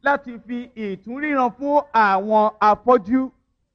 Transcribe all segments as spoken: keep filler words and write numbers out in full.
láti fi ìtúnríran fún àwọn afọ́jú.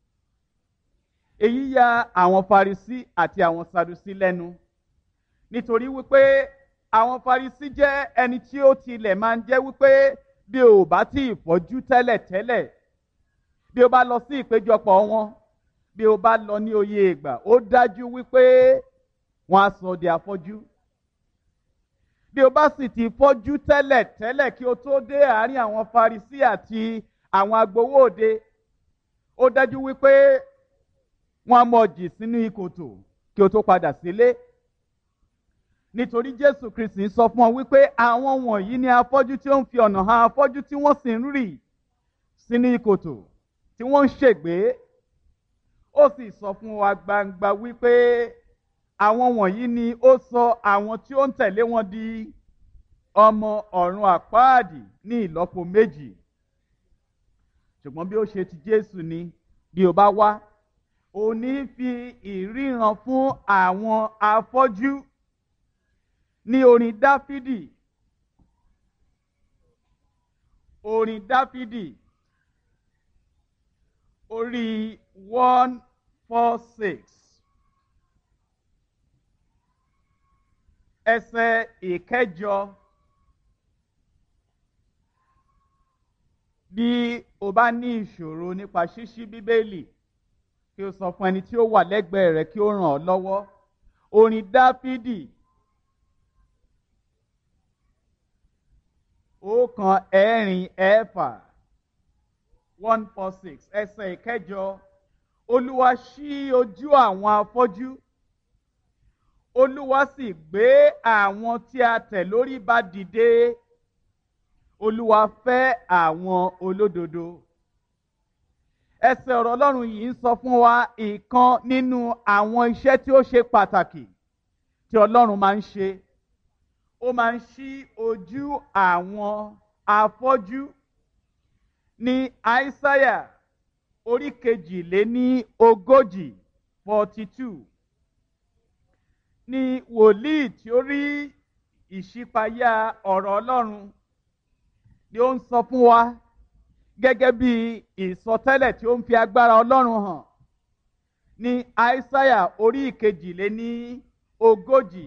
Èyí ya àwọn Farisí àti àwọn Sadusí lẹ́nu, nítorí wípé àwọn Farisí jẹ́ ẹni tí ó tilẹ̀ máa ń jẹ́ wípé bí o bá tí ì fọ́jú tẹ́lẹ̀tẹ́lẹ̀, bí o bá lọ sí ìpéjọpọ̀ wọn, bí o bá lọ ní oyè ìgbà, ó dájú wípé wọ́n á sọ di afọ́jú. Bí o bá sì ti fọ́jú tẹ́lẹ̀tẹ́lẹ̀ kí o tó dé àárín àwọn Farisí àti àwọn agbowó òde, ó dájú wípé wọ́n á mọ̀ jì sínú ìkòtò kí o tó padà sílé. Nítorí Jésù Kristi sọ fún ọ wípé àwọn wọ̀nyí ni afọ́jú tí ó ń fi ọ̀nà hàn afọ́jú tí wọ́n sì ń rì sínú ìkòtò tí wọ́n ń ṣègbé. Ó sì sọ fún wa gbangba wípé àwọn wọ̀nyí ni ó sọ àwọn tí ó ń tẹ̀lé wọn di ọmọ ọ̀run àpáàdì ní ìlọ́po méjì. Ṣùgbọ́n bí ó ṣe ti Jésù ni, bí o bá wá, ó ní fi ìríran fún àwọn afọ́jú. Ní orin Dáfídì, orin Dáfídì orí one four six ẹsẹ̀ ìkẹjọ. Bí o bá ní ìṣòro nípa ṣíṣí Bíbélì, kí o sọ fún ẹni tí ó wà lẹ́gbẹ̀ẹ́ rẹ kí ó ràn ọ́ lọ́wọ́. Orin Dáfídì ọ̀kan ẹ̀rin ẹ̀fà one four six ẹsẹ̀ ìkẹjọ. Olúwa ṣí ojú àwọn afọ́jú, Olúwa sì gbé àwọn tí a tẹ̀ lórí ba dìde. Olúwa fẹ́ àwọn olódodo. Ẹsẹ̀ ọ̀rọ̀ Ọlọ́run yìí ń sọ fún wa ìkan nínú àwọn iṣẹ́ tí ó ṣe pàtàkì tí Ọlọ́run máa ń ṣe. Ó máa ń ṣí ojú àwọn afọ́jú. Ní Aísáyà orí kejìléní ogójì forty two ní wòlíì tí ó rí ìṣípayá ọ̀rọ̀ Ọlọ́run ni ó ń sọ fún wa gẹ́gẹ́ bí ìsọtẹ́lẹ̀ tí ó ń fi agbára Ọlọ́run hàn. Ní Aísáyà orí kejìléní ogójì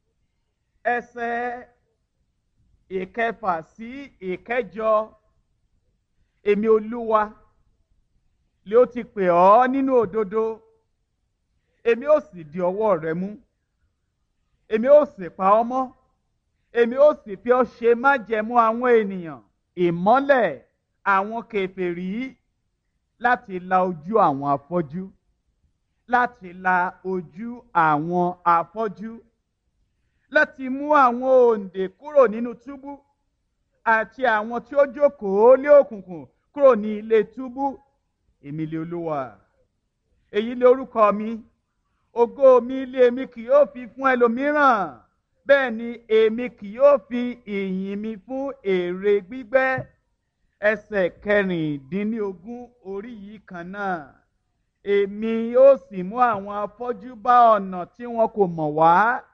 ẹsẹ̀ ìkẹfà sí ìkẹjọ. Èmi Olúwa lé ó ti pè ọ́ nínú òdodo, èmi ó sì di ọwọ́ rẹ mú, èmi ó sì pa ọ́ mọ́, èmi ó sì fi ọ́ ṣe májẹ̀mú àwọn ènìyàn, ìmọ́lẹ̀ àwọn kèfèrí, láti la ojú àwọn afọ́jú, láti la ojú àwọn afọ́jú, láti mú àwọn òǹdè kúrò nínú túbú àti àwọn tí ó jókòó lé òkùnkùn kúrò ní ilé túbú. Èmi lé Olúwa, èyí lé orúkọ mi, ògo mi lé èmi kì yóò fi fún ẹlòmíràn, bẹ́ẹ̀ ni èmi kì yóò fi ìyìn mi fún èrè gbígbẹ́. Ẹsẹ̀ kẹrìndínlógún orí yìí kan náà. Èmi yóò sì mú àwọn afọ́jú bá ọ̀nà tí wọn kò mọ̀ wá.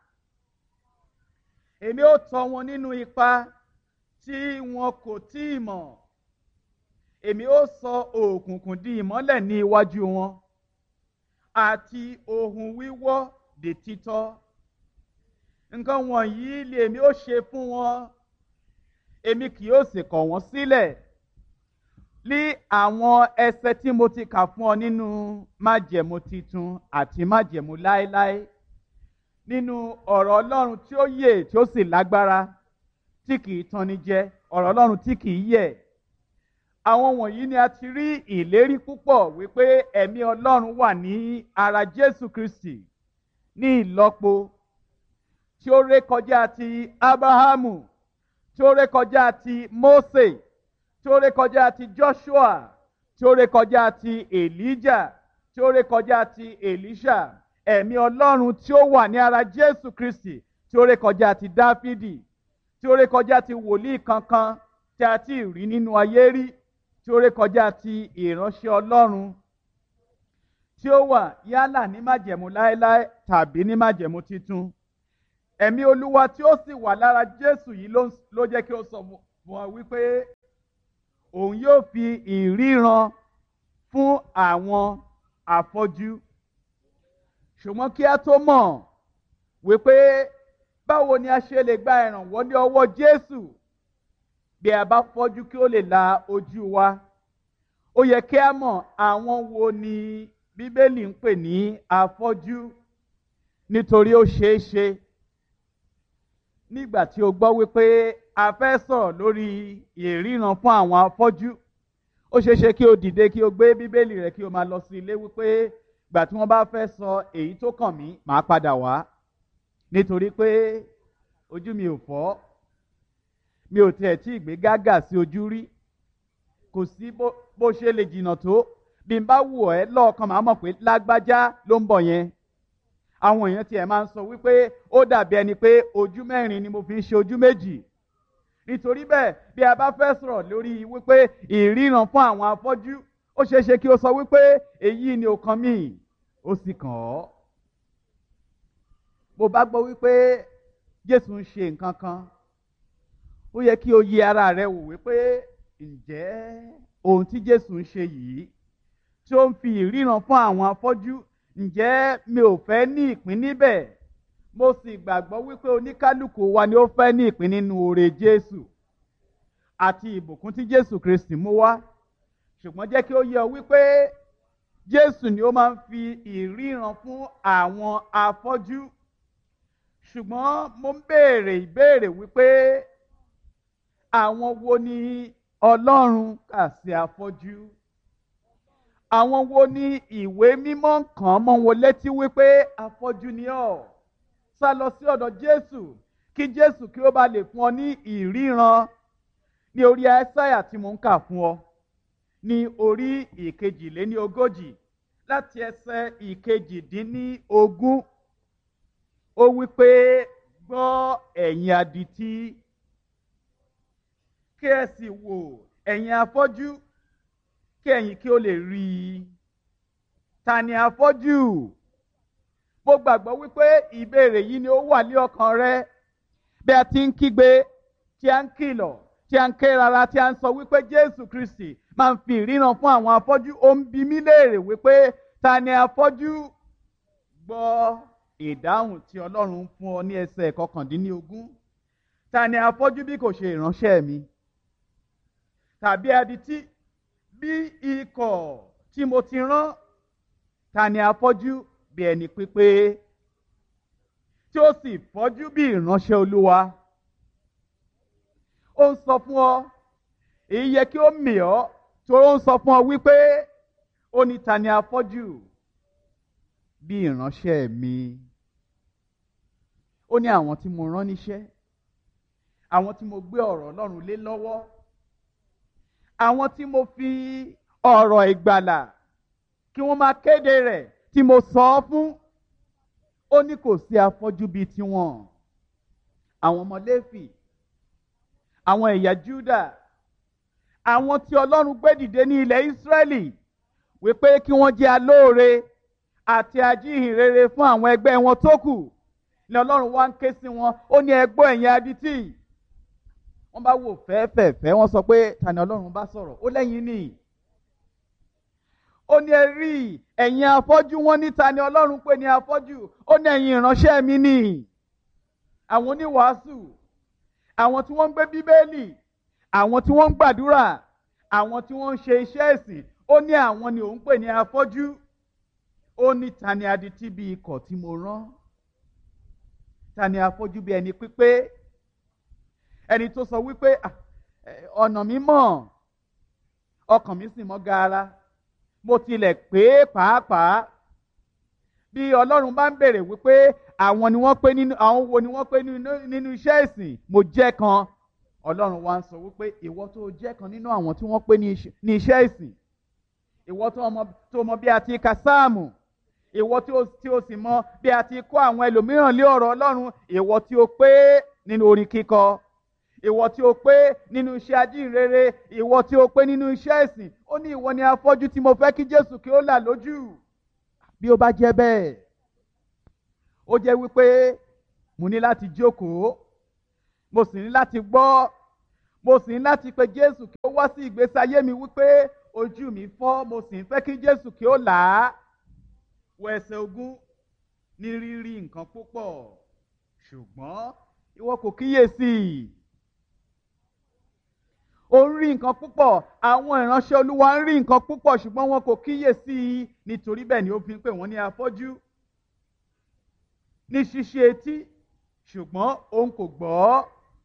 Èmi ó tọ́ wọn nínú ipa tí wọn kò tí ì mọ̀. Èmi ó sọ òkùnkùn di ìmọ́lẹ̀ ní iwájú wọn, àti ohun wíwọ́ di títọ́. Nǹkan wọ̀nyí lè èmi ó ṣe fún wọn, èmi kì yóò sì kọ̀ wọ́n sílẹ̀. Ní àwọn ẹsẹ̀ tí mo ti kà fún ọ nínú májẹ̀mú titun àti májẹ̀mú láéláé, nínú ọ̀rọ̀ Ọlọ́run tí ó yè tí ó sì lágbára, tí kìí tanni jẹ, ọ̀rọ̀ Ọlọ́run tí kìí yẹ̀. Àwọn wọ̀nyí ni a ti rí ìlérí púpọ̀ wípé ẹ̀mí Ọlọ́run wà ní ara Jésù Kristi ní ìlọ́po tí ó rékọjá ti Ábráhámù, tí ó rékọjá ti Mósè, tí ó rékọjá ti Joshua, tí ó rékọjá ti Èlíjà, tí ó rékọjá ti Èlíṣà. Ẹ̀mí Ọlọ́run tí ó wà ní ara Jésù Kristi, tí ó rékọjá ti Dáfídì, tí ó rékọjá ti wòlíì kankan tí a ti rí nínú ayé rí, tí ó rékọjá ti ìránṣẹ́ Ọlọ́run tí ó wà yálà ní májẹ̀mú láéláé tàbí ní májẹ̀mú titun. Ẹ̀mí Olúwa tí ó sì wà lára Jésù yìí ló jẹ́ kí ó sọ fún wa wípé òun yóò fi ìríran fún àwọn afọ́jú. Ṣùgbọ́n kí a tó mọ̀ wípé báwo ni a ṣe lè gba ìrànwọ́ ní ọwọ́ Jésù bí a bá fọ́jú kí ó lè la ojú wa, ó yẹ kí a mọ̀ àwọn wo ni Bíbélì ń pè ní afọ́jú, nítorí ó ṣeé ṣe nígbà tí o gbọ́ wípé a fẹ́ sọ̀rọ̀ lórí ìríran fún àwọn afọ́jú, ó ṣeé ṣe kí o dìde kí o gbé Bíbélì rẹ kí o máa lọ sí ilé wípé gbà tí wọ́n bá fẹ́ sọ èyí tó kàn mí màá padà wá, nítorí pé ojú mi ò fọ́, mi ò tiẹ̀ tí ì gbé gágà sí ojú rí, kò sí bó ṣe lè jìnnà tó, bí n bá wò ẹ́ lọ́ọ̀kan màá mọ̀ pé lágbájá ló ń bọ̀ yẹn. Àwọn èèyàn tiẹ̀ máa ń sọ wípé ó dàbí ẹni pé ojú mẹ́rin ni mo fi ń ṣe ojú méjì. Nítorí bẹ́ẹ̀ bí a bá fẹ́ sọ̀rọ̀ lórí wípé ìríran fún àwọn afọ́jú, ó ṣeé ṣe kí o sọ wípé èyí ni ó kàn mí, ó sì kàn ọ́. Bó bá gbọ́ wípé Jésù ń ṣe nǹkan kan, ó yẹ kí o yẹ ara rẹ wò wípé ǹjẹ́ ohun tí Jésù ń ṣe yìí tí ó ń fi ìríran fún àwọn afọ́jú, ǹjẹ́ mi ò fẹ́ ní ìpín níbẹ̀? Mo sì gbàgbọ́ wípé oníkálùkù wa ni ó fẹ́ ní ìpín nínú oore Jésù àti ìbùkún tí Jésù Kristi mú wá. Ṣùgbọ́n jẹ́ kí ó yé ọ wípé Jésù ni ó máa ń fi ìríran fún àwọn afọ́jú. Ṣùgbọ́n mo ń béèrè ìbéèrè wípé àwọn wo ni Ọlọ́run kà sí afọ́jú? Àwọn wo ni ìwé mímọ́ kàn mọ́ wọn létí wípé afọ́jú ni ọ́? Sá lọ sí ọ̀dọ̀ Jésù kí Jésù kí ó bá lè fún ọ ní ìríran. Ní orí Áísáyà tí mo ń kà fún ọ, ní orí ìkejìléní ogójì láti ẹsẹ̀ ìkejìdínlógún, ó wípé gbọ́ ẹ̀yin adití, kí ẹ sì wò ẹ̀yin afọ́jú, kí ẹ̀yin kí ó lè rí i. Ta ni afọ́jú? Mo gbàgbọ́ wípé ìbéèrè yìí ni ó wà ní ọkàn rẹ bí a ti ń kígbe, tí a ń kìlọ̀, tí a ń ké rara, tí a ń sọ wípé Jésù Kristi máa ń fi ìríran fún àwọn afọ́jú. Ó ń bi mí léèrè wípé ta ni afọ́jú? Gbọ́ ìdáhùn tí Ọlọ́run ń fún ọ ní ẹsẹ̀ kọkàndínlógún. Ta ni afọ́jú bí kò ṣe ìránṣẹ́ mi? Tàbí adití bí ikọ̀ tí mo ti rán? Ta ni afọ́jú bí ẹni pípé tí ó sì fọ́jú bí ìránṣẹ́ Olúwa? Ó ń sọ fún ọ, èyí yẹ kí ó mì ọ́, torí ó ń sọ fún ọ wípé ó ní ta ni afọ́jú bí ìránṣẹ́ mi? Ó ní àwọn tí mo rán níṣẹ́, àwọn tí mo gbé ọ̀rọ̀ Ọlọ́run lé lọ́wọ́, àwọn tí mo fi ọ̀rọ̀ ìgbàlà kí wọ́n máa kéde rẹ̀ tí mo sọ ọ́ fún. Ó ní kò sí afọ́jú bíi tiwọn. Àwọn ọmọ Léfì, àwọn ẹ̀yà Júdà, àwọn tí Ọlọ́run gbé dìde ní ilẹ̀ Ísírẹ́lì wípé kí wọ́n jẹ́ alóore àti ajíhìnrere fún àwọn ẹgbẹ́ wọn tó kù, ni Ọlọ́run wá ń ké sí wọn. Ó ní ẹ gbọ́ ẹ̀yin adití. Wọ́n bá wò fẹ́ẹ́fẹ́ẹ́fẹ́, wọ́n sọ pé ta ni Ọlọ́run bá sọ̀rọ̀? Ó lẹ́yìn ni. Ó ní ẹ rí ẹ̀yin afọ́jú. Wọ́n ní ta ni Ọlọ́run pè ní afọ́jú? Ó ní ẹ̀yin ìránṣẹ́ mi ni. Àwọn oníwàásù, àwọn tí wọ́n ń gbé Bíbélì, àwọn tí wọ́n ń gbàdúrà, àwọn tí wọ́n ń ṣe iṣẹ́ ìsìn. Ó ní àwọn ni òun pè ní afọ́jú. Ó ní ta ni adití bí ikọ̀ tí mo rán? Ta ni afọ́jú bí ẹni pípé? Ẹni tó sọ wípé ọ̀nà mi mọ́, ọkàn mi sì mọ́ gaara, mo tilẹ̀ pé pàápàá. Bí Ọlọ́run bá ń bèrè wípé àwọn ni wọ́n pé nínú, àwọn wo ni wọ́n pé nínú iṣẹ́ ìsìn, mo jẹ́ kan. Ọlọ́run wá ń sọ wípé ìwọ tó jẹ́ kan nínú àwọn tí wọ́n pé ní iṣẹ́ ìsìn, ìwọ tó mọ bí a ti ka sáàmù, ìwọ tí o sì mọ bí a ti kọ́ àwọn ẹlòmíràn lé ọ̀rọ̀ Ọlọ́run, ìwọ tí o pé nínú orin kíkọ, ìwọ tí o pé nínú iṣẹ́ ajínrere, ìwọ tí o pé nínú iṣẹ́ ìsìn. Ó ní ìwọ ni afọ́jú tí mo fẹ́ kí Jésù kí ó là lójú. Bí ó bá jẹ́ bẹ́ẹ̀, ó jẹ́ wípé mo ní láti jókòó, mo sì ní láti gbọ́, mo sì ń láti pe Jésù kí ó wá sí ìgbésí ayé mi wípé ojú mi fọ́, mo sì ń fẹ́ kí Jésù kí ó là á. Wo ẹsẹ̀ ogún, ní rírí nǹkan púpọ̀ ṣùgbọ́n ìwọ kò kíyèsí. Ó ń rí nǹkan púpọ̀, àwọn ìránṣẹ́ Olúwa ń rí nǹkan púpọ̀ ṣùgbọ́n wọn kò kíyèsí, nítorí bẹ́ẹ̀ ni ó fi ń pè wọ́n ní afọ́jú. Ní ṣíṣí etí ṣùgbọ́n òun kò gbọ́.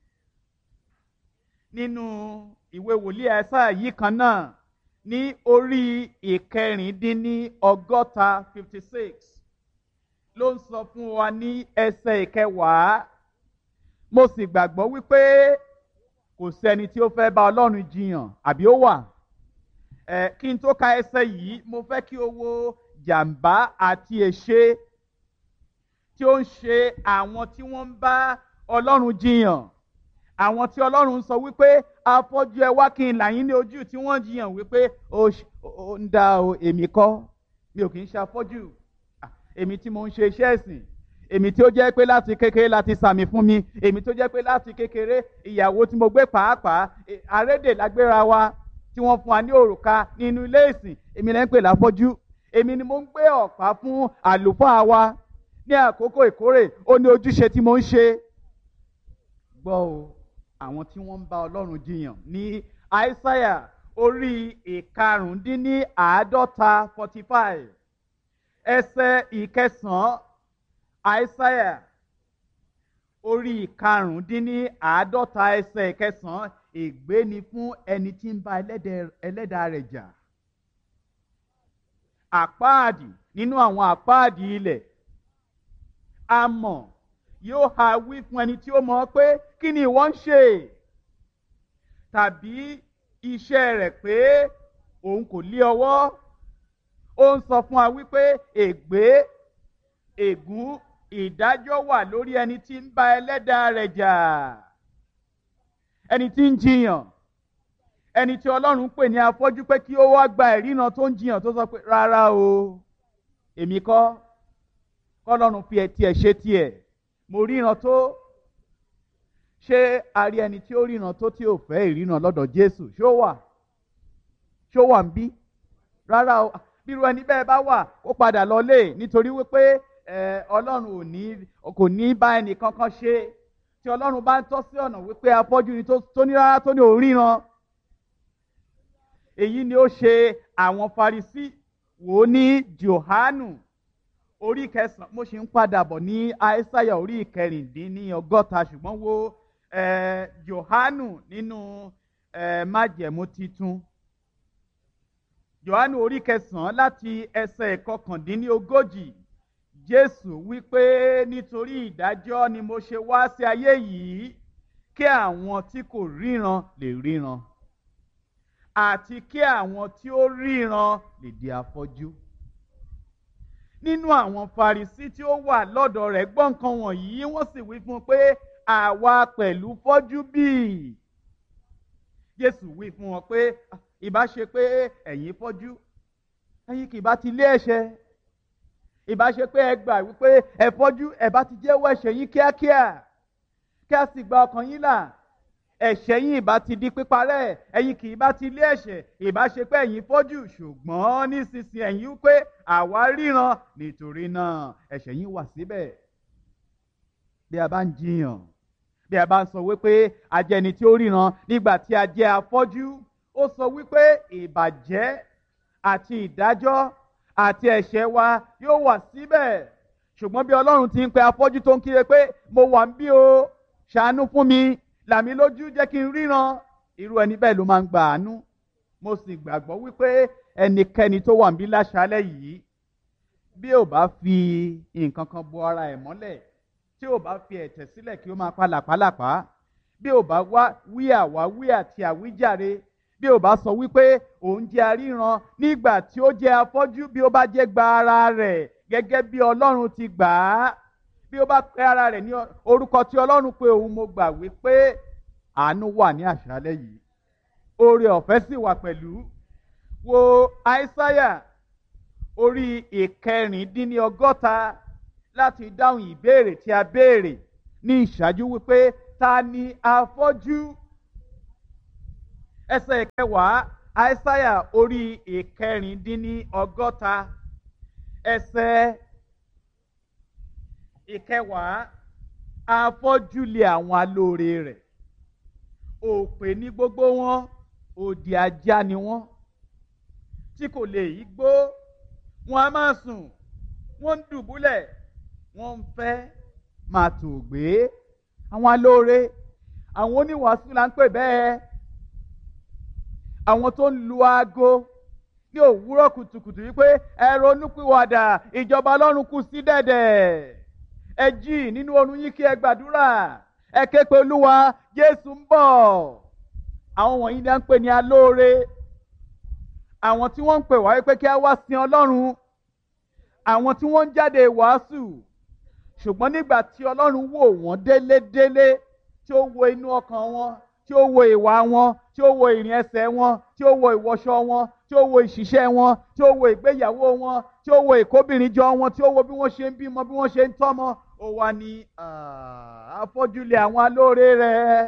Nínú ìwé wòlíì Àìsáyà yìí kan náà ní orí ìkẹrìndínní ọgọ́ta fifty six ló ń sọ fún wa ní ẹsẹ̀ ìkẹwàá. Mo sì gbàgbọ́ wípé kò sẹ́ni tí ó fẹ́ bá Ọlọ́run jiyàn, àbí ó wà? Ẹ kí n tó ka ẹsẹ̀ yìí, mo fẹ́ kí o wo jàǹbá àti èṣe tí ó ń ṣe àwọn tí wọ́n ń bá Ọlọ́run jiyàn. Àwọn tí Ọlọ́run sọ wípé afọ́jú ẹ wá kí n là yín ní ojú, tí wọ́n jiyàn wípé ó ń dá o, èmi kọ́, mi ò kì í ṣe afọ́jú. Èmi tí mo ń ṣe iṣẹ́ ẹ̀sìn, èmi tí ó jẹ́ pé láti kékeré láti sàmì fún mi, èmi tó jẹ́ pé láti kékeré ìyàwó tí mo gbé pàápàá arédè lágbéra wa tí wọ́n fún wa ní òrùka nínú ilé ìsìn, èmi lẹ́ ń pè láfọ́jú. Èmi ni mo ń gbé ọ̀pá fún àlùfáà wa ní àkókò ìkórè, ó ní ojúṣe tí mo ń ṣe. Gbọ́ o, àwọn tí wọ́n ń bá Ọlọ́run jiyàn ní Àìsáyà orí ìkarùndínní àádọ́ta forty five ẹsẹ̀ ìkẹsàn-án. Àìsáyà orí ìkarùndínní àádọ́ta ẹsẹ̀ ìkẹsàn-án. Ègbé ni fún ẹni tí ń bá ẹlẹ́dàá rẹ̀ jà. Àpáàdì nínú àwọn àpáàdì ilẹ̀, amọ̀ yóò ha wí fún ẹni tí ó mọ̀ pé kí ni ìwọ ń ṣe? Tàbí iṣẹ́ rẹ̀ pé òun kò lé ọwọ́. Ó ń sọ fún wa wípé ègbé, ègún, ìdájọ́ wà lórí ẹni tí ń bá ẹlẹ́dàá rẹ̀ jà. Ẹni tí ń jiyàn, ẹni tí Ọlọ́run pè ní afọ́jú pé kí ó wá gba ìríran tó ń jiyàn, tó sọ pé rárá o, èmi kọ́, k'Ọlọ́run fi tiẹ̀ ṣe tiẹ̀, mo ríran tó. Ṣé a rí ẹni tí ó ríran tó tí ò fẹ́ ìríran lọ́dọ̀ Jésù? Ṣé ó wà? Ṣé ó wà ń bí? Rárá o. Bírú ẹni bẹ́ẹ̀ bá wà, ó padà lọlé, nítorí wípé Ọlọ́run ò ní kò ní bá ẹnì kankan ṣe. Tí Ọlọ́run bá ń tọ́ sí ọ̀nà wípé afọ́jú ni tó ní rárá tó ní òríran. Èyí ni ó ṣe àwọn Farisí. Wò ó ní Jòhánù orí kẹsàn-án, mo ṣì ń padà bọ̀ ní Àìsáyà orí ìkẹrìndínní ọgọ́ta, ṣùgbọ́n wo Jòhánù nínú májẹ̀mú titun. Jòhánù orí kẹsàn-án láti ẹsẹ̀ ìkọkàndínní ogójì. Jésù wípé nítorí ìdájọ́ ni mo ṣe wá sí ayé yìí, kí àwọn tí kò ríran lè ríran, àti kí àwọn tí ó ríran lè di afọ́jú. Nínú àwọn Farisí tí ó wà lọ́dọ̀ rẹ̀ gbọ́ nǹkan wọ̀nyí, wọ́n sì wí fún un pé àwa pẹ̀lú fọ́jú bí? Jésù wí fún wọn pé ìbá ṣe pé ẹ̀yin fọ́jú, ẹ̀yin kì bá ti lé ẹ̀ṣẹ̀. Ìbá ṣe pé ẹ gbà wípé ẹ fọ́jú, ẹ bá ti jẹ́wọ́ ẹ̀ṣẹ̀ yín kíákíá, kí a sì gba ọkàn yín là. Ẹ̀ṣẹ̀ yín ìbá ti di píparẹ́, ẹ̀yin kì í bá ti lé ẹ̀ṣẹ̀. Ìbá ṣe pé ẹ̀yin fọ́jú, ṣùgbọ́n nísinsìnyí ẹ̀yin wípé àwa ríran, nítorí náà ẹ̀ṣẹ̀ yín wà síbẹ̀. Bí a bá ń jiyàn, bí a bá ń sọ wípé a jẹ́ ẹni tí ó ríran nígbà tí a jẹ́ afọ́jú, ó sọ wípé ìbàjẹ́ àti ìdájọ́ àti ẹ̀ṣẹ̀ wa yóò wà síbẹ̀. Ṣùgbọ́n bí Ọlọ́run ti ń pe afọ́jú tó ń kíre pé mo wà ń bí o, ṣàánú fún mi, là mí lójú, jẹ́ kí n ríran, irú ẹni bẹ́ẹ̀ ló máa ń gba àánú. Mo sì gbàgbọ́ wípé ẹnikẹ́ni tó wà ń bí láṣálẹ́ yìí, bí ò bá fi nǹkan kan bo ara ẹ̀ mọ́lẹ̀, tí ò bá fi ẹ̀tẹ̀ sílẹ̀ kí ó máa pa làpálàpá, bí ò bá wá wí àwáwí àti àwíjàre, bí ò bá sọ wípé òun jẹ́ aríran nígbà tí ó jẹ́ afọ́jú, bí ó bá jẹ́ gba ara rẹ̀ gẹ́gẹ́ bí Ọlọ́run ti gbà á, bí ó bá pe ara rẹ̀ ní orúkọ tí Ọlọ́run pé òun, mo gbà wípé àánú wà ní àṣálẹ́ yìí, oore ọ̀fẹ́ sì wà pẹ̀lú. Wo Àìsáyà orí ìkẹrìndínní ọgọ́ta láti dáhùn ìbéèrè tí a béèrè ní ìṣáájú wípé ta ni afọ́jú? ẹsẹ̀ ìkẹwàá àìsáyà orí ìkẹrìndínní ọgọ́ta ẹsẹ̀ ìkẹwàá afọ́jú lé àwọn alóore rẹ̀ òpè ní gbogbo wọn òdì ajá ni wọ́n tí kò lè yí gbó wọn a máa sùn wọ́n ń dùbúlẹ̀ wọ́n ń fẹ́ máa tò gbé àwọn alóore àwọn oníwàásù là ń pè bẹ́ẹ̀ àwọn tó ń lu aago ní òwúrọ̀ kùtùkùtù wípé ẹ ronúpìwàdà ìjọba Ọlọ́run kù sí dẹ̀dẹ̀ ẹ jí nínú oorun yín kí ẹ gbàdúrà ẹ ké pe Olúwa Jésù ń bọ̀ àwọn wọ̀nyí ni à ń pè ní alóore àwọn tí wọ́n ń pè wá wípé kí a wá sin Ọlọ́run àwọn tí wọ́n ń jáde wàásù ṣùgbọ́n nígbà tí Ọlọ́run wò wọ́n délédélé tí ó wo inú ọkàn wọn tí ó wo ìwà wọn tí ó wo ìrìn ẹsẹ̀ wọn tí ó wo ìwọṣọ wọn tí ó wo ìṣiṣẹ́ wọn tí ó wo ìgbéyàwó wọn tí ó wo ìkóbìnrin jọ wọn tí ó wo bí wọ́n ṣe ń bímọ bí wọ́n ṣe ń tọ́mọ ó wá ní afọ́júlé àwọn alóore rẹ̀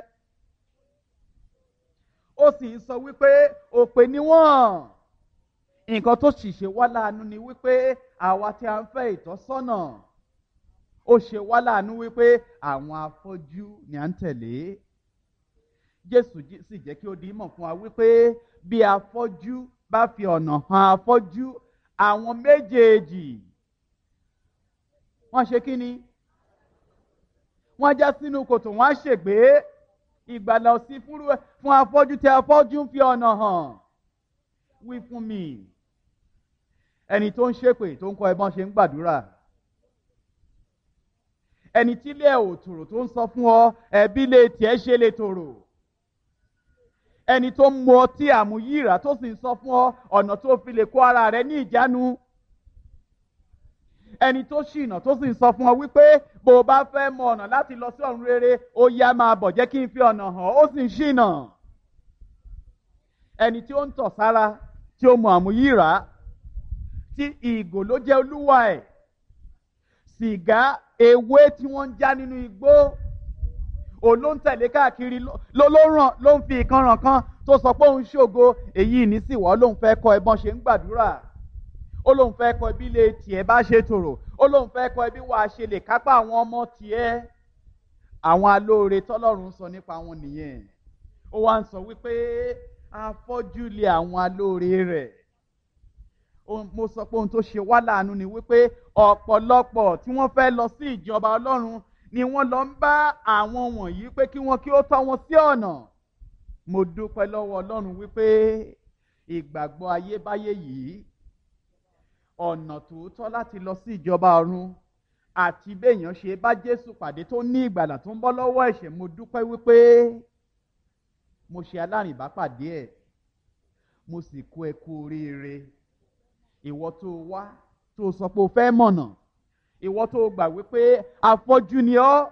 ó sì ń sọ wípé òpè ni wọ́n nǹkan tó sì ṣe wá láàánú ni wípé àwa tí a ń fẹ́ ìtọ́sọ́nà ó ṣe wá láàánú wípé àwọn afọ́jú ni à ń tẹ̀lé Jésù sì jẹ́ kí ó di mọ̀ fún wa wípé bí afọ́jú bá fi ọ̀nà hàn afọ́jú àwọn méjèèjì wọ́n ṣe kí ni wọ́n já sínú kòtò wọ́n á ṣègbé ìgbàlà ò sí fún afọ́jú tí afọ́jú ń fi ọ̀nà hàn wí fún mi ẹni tó ń ṣépè tó ń kọ́ ẹ bọ́n ṣe ń gbàdúrà ẹni tí ilé ẹ̀ ò tòrò tó ń sọ fún ọ ẹbí lè tiẹ̀ ṣe lè tòrò ẹni tó ń mu ọtí àmúyíra tó sì ń sọ fún ọ ọ̀nà tó fi lè kó ara rẹ ní ìjánu ẹni tó ṣìnà tó sì ń sọ fún ọ wípé bó o bá fẹ́ mọ ọ̀nà láti lọ sí ọ̀run rere ó yá máa bọ̀ jẹ́ kí n fi ọ̀nà hàn ó sì ń ṣìnà ẹni tí ó ń tọ̀ sára tí ó mu àmúyíra tí ìgò ló jẹ́ olúwa ẹ̀ sìgá ewé tí wọ́n ń já nínú igbó òun ló ń tẹ̀lé káàkiri ló ló ràn ló ń fi ìkanràn kan tó sọ pé òun ṣògo èyí ní sì wọ́ lóun fẹ́ kọ́ ẹ bọ́n ṣe ń gbàdúrà ó lóun fẹ́ kọ́ ẹbí lè tiẹ̀ bá ṣe tòrò ó lóun fẹ́ kọ́ ẹbí wàá ṣe lè kápá àwọn ọmọ tiẹ̀ àwọn alóore tọ́lọ́run sọ nípa wọn nìyẹn ó wá ń sọ wípé afọ́jú lé àwọn alóore rẹ̀ mo sọ pé ohun tó ṣe wá láàánú ni wípé ọ̀pọ̀lọpọ̀ tí wọ́n fẹ́ lọ sí ìjọba Ọlọ́run ni wọ́n lọ ń bá àwọn wọ̀nyí pé kí wọ́n kí ó tọ́ wọn sí ọ̀nà mo dúpẹ́ lọ́wọ́ Ọlọ́run wípé ìgbàgbọ́ ayébáyé yìí ọ̀nà tòótọ́ láti lọ sí ìjọba ọ̀run àti béèyàn ṣe bá Jésù pàdé tó ní ìgbàlà tó ń bọ́ lọ́wọ́ ẹ̀ṣẹ̀ mo dúpẹ́ wípé mo ṣe alárìnbápàdé ẹ̀ mo sì kú ẹ kú oríire ìwọ tó wá tó sọ pé o fẹ́ mọ̀nà ìwọ tó gbà wípé afọ́jú ni ọ́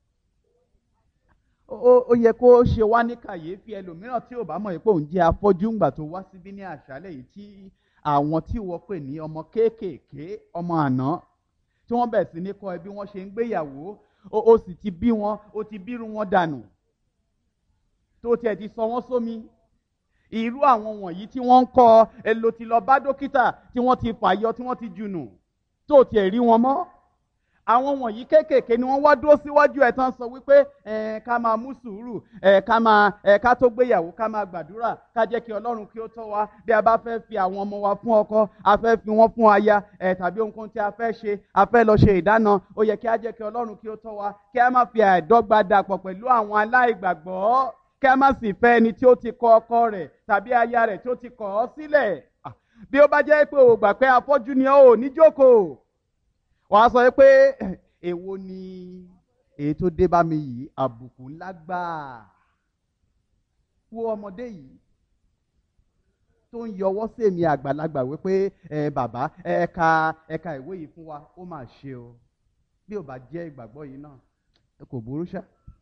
ó yẹ kó ṣe wá ní kàyéfì ẹlòmíràn tí ò bá mọ̀ pé òun jẹ́ afọ́jú ńgbà tó wá síbí ní àṣálẹ́ yìí tí àwọn tí wọ́n pè ní ọmọ kéékèèké ọmọ àná tí wọ́n bẹ̀ sí ní kọ́ ẹ bí wọ́n ṣe ń gbéyàwó ó sì ti bí wọn ó ti bírú wọn dànù tó tiẹ̀ ti sọ wọ́n sómi irú àwọn wọ̀nyí tí wọ́n ń kọ́ ẹ ló ti lọ bá dókítà tí wọ́n ti fàyọ tí wọ́n ti jùnù tó tiẹ̀ rí wọn mọ́ àwọn wọ̀nyí kéékèèké ni wọ́n wá dúró síwájú ẹ̀ tán sọ wípé ẹ̀ ká máa mú sùúrù ẹ̀ ká máa ẹ̀ ká tó gbéyàwó ká máa gbàdúrà ká jẹ́ kí Ọlọ́run kí ó tọ́ wa bí a bá fẹ́ fi àwọn ọmọ wa fún ọkọ a fẹ́ fi wọ́n fún aya ẹ̀ tàbí ohunkóhun tí a fẹ́ ṣe a fẹ́ lọ ṣe ìdáná ó yẹ kí a jẹ́ kí Ọlọ́run kí ó tọ́ wa kí a má fi àìdọ́gba dàpọ̀ pẹ̀lú àwọn aláìgbàgbọ́ kí a má sì fẹ́ ẹni tí ó ti kọ ọkọ rẹ̀ tàbí aya rẹ̀ tí ó ti kọ̀ ọ́ sílẹ̀ bí ó bá jẹ́ pé o gbà pé afọ́jú ni ọ́ ò ní jókòó wàá sọ pé èwo ni èyí tó dé bá mi yìí àbùkù ńlá gbáà wo ọmọdé yìí tó ń yọwọ́ sí èmi àgbàlagbà wípé ẹ bàbá ẹ ka ẹ ka ìwé yìí fún wa ó mà ṣe o bí ò bá jẹ́ ìgbàgbọ́ yìí náà ẹ kò burú ṣá.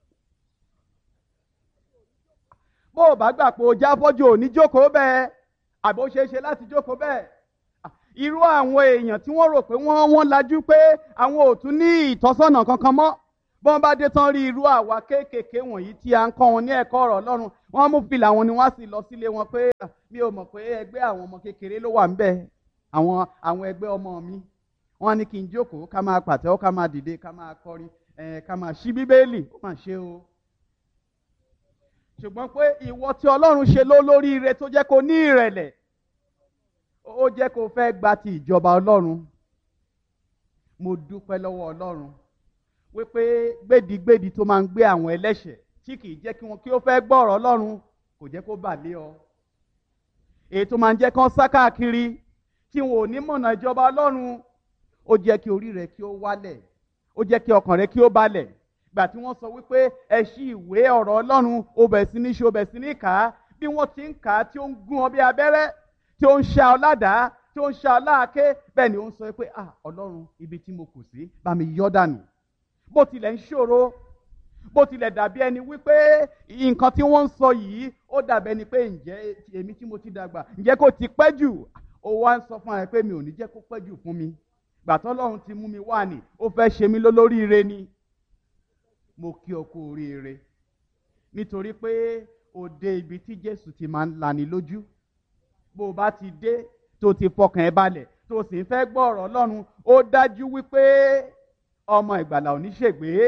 bó o bá gbà pé o já fọ́jú ò ní jókòó bẹ́ẹ̀ àbí ó ṣeé ṣe láti jókòó bẹ́ẹ̀ irú àwọn èèyàn tí wọ́n rò pé wọ́n wọ́n lajú pé àwọn ò tún ní ìtọ́sọ́nà kankan mọ́ bọ́n bá dé tán rí irú àwa kéékèèké wọ̀nyí tí a ń kọ́ wọn ní ẹ̀kọ́ ọ̀rọ̀ Ọlọ́run, wọ́n mú fìlà wọn ni wọ́n sì lọ sílé wọn pé mi ò mọ̀ pé ẹgbẹ́ àwọn ọmọ kékeré ló wà ńbẹ̀, àwọn àwọn ẹgbẹ́ ọmọ mi. Wọ́n ní kí n jókòó ká máa pàtẹ́wọ́ ká máa dìde ká máa kọrin ẹ̀ ká máa ṣí Bíbélì, ó mà ṣe o. Ṣùgbọ́n pé ìwọ tí Ọlọ́run ṣe ló lóríire tó jẹ́ kó ní ìrẹ̀lẹ̀, ó jẹ́ kó fẹ́ gba ti ìjọba Ọlọ́run. Mo dúpẹ́ lọ́wọ́ Ọlọ́run wípé gbèdígbèdí tó máa ń gbé àwọn ẹlẹ́ṣẹ̀ tí kì í jẹ́ kí wọn kí ó fẹ́ gbọ́ ọ̀rọ̀ Ọlọ́run kò jẹ́ kó bà lé ọ. Èyí tó máa ń jẹ́ kán sá káàkiri tí wọn ò ní mọ̀nà ìjọba Ọlọ́run, ó jẹ́ kí orí rẹ kí ó wálẹ̀, ó jẹ́ kí ọkàn rẹ kí ó balẹ̀. Gbà tí wọ́n sọ wípé ẹ ṣí ìwé ọ̀rọ̀ Ọlọ́run, ó bẹ̀ sí ní ṣe ó bẹ̀ sí ní kà á, bí wọ́n ti ń kà á tí ó ń gún ọ bí abẹ́rẹ́, tí ó ń ṣá ọ ládàá, tí ó ń ṣá ọ láàké, bẹ́ẹ̀ ni ó ń sọ pé ah Ọlọ́run, ibi tí mo kù sí bá mi yọ́ dànù. Bó tilẹ̀ ń ṣòro, bó tilẹ̀ dàbí ẹni wípé nǹkan tí wọ́n ń sọ yìí ó dàbí ẹni pé ǹjẹ́ èmi tí mo ti dàgbà ǹjẹ́ kò ti pẹ́ jù, ó wá ń sọ fún ẹ pé mi ò ní jẹ́ kó pẹ́ jù fún mi. Gbà tí Ọlọ́run ti mú mi wá ní, ó fẹ́ ṣe mí lólóríire ni. Mo kí ọ kú oríire nítorí pé ó dé ibi tí Jésù ti máa ń lani lójú. Bó o bá ti dé tó ti fọkàn ẹ balẹ̀ tó sì ń fẹ́ gbọ́ ọ̀rọ̀ Ọlọ́run, ó dájú wípé ọmọ ìgbàlà ò ní ṣègbé.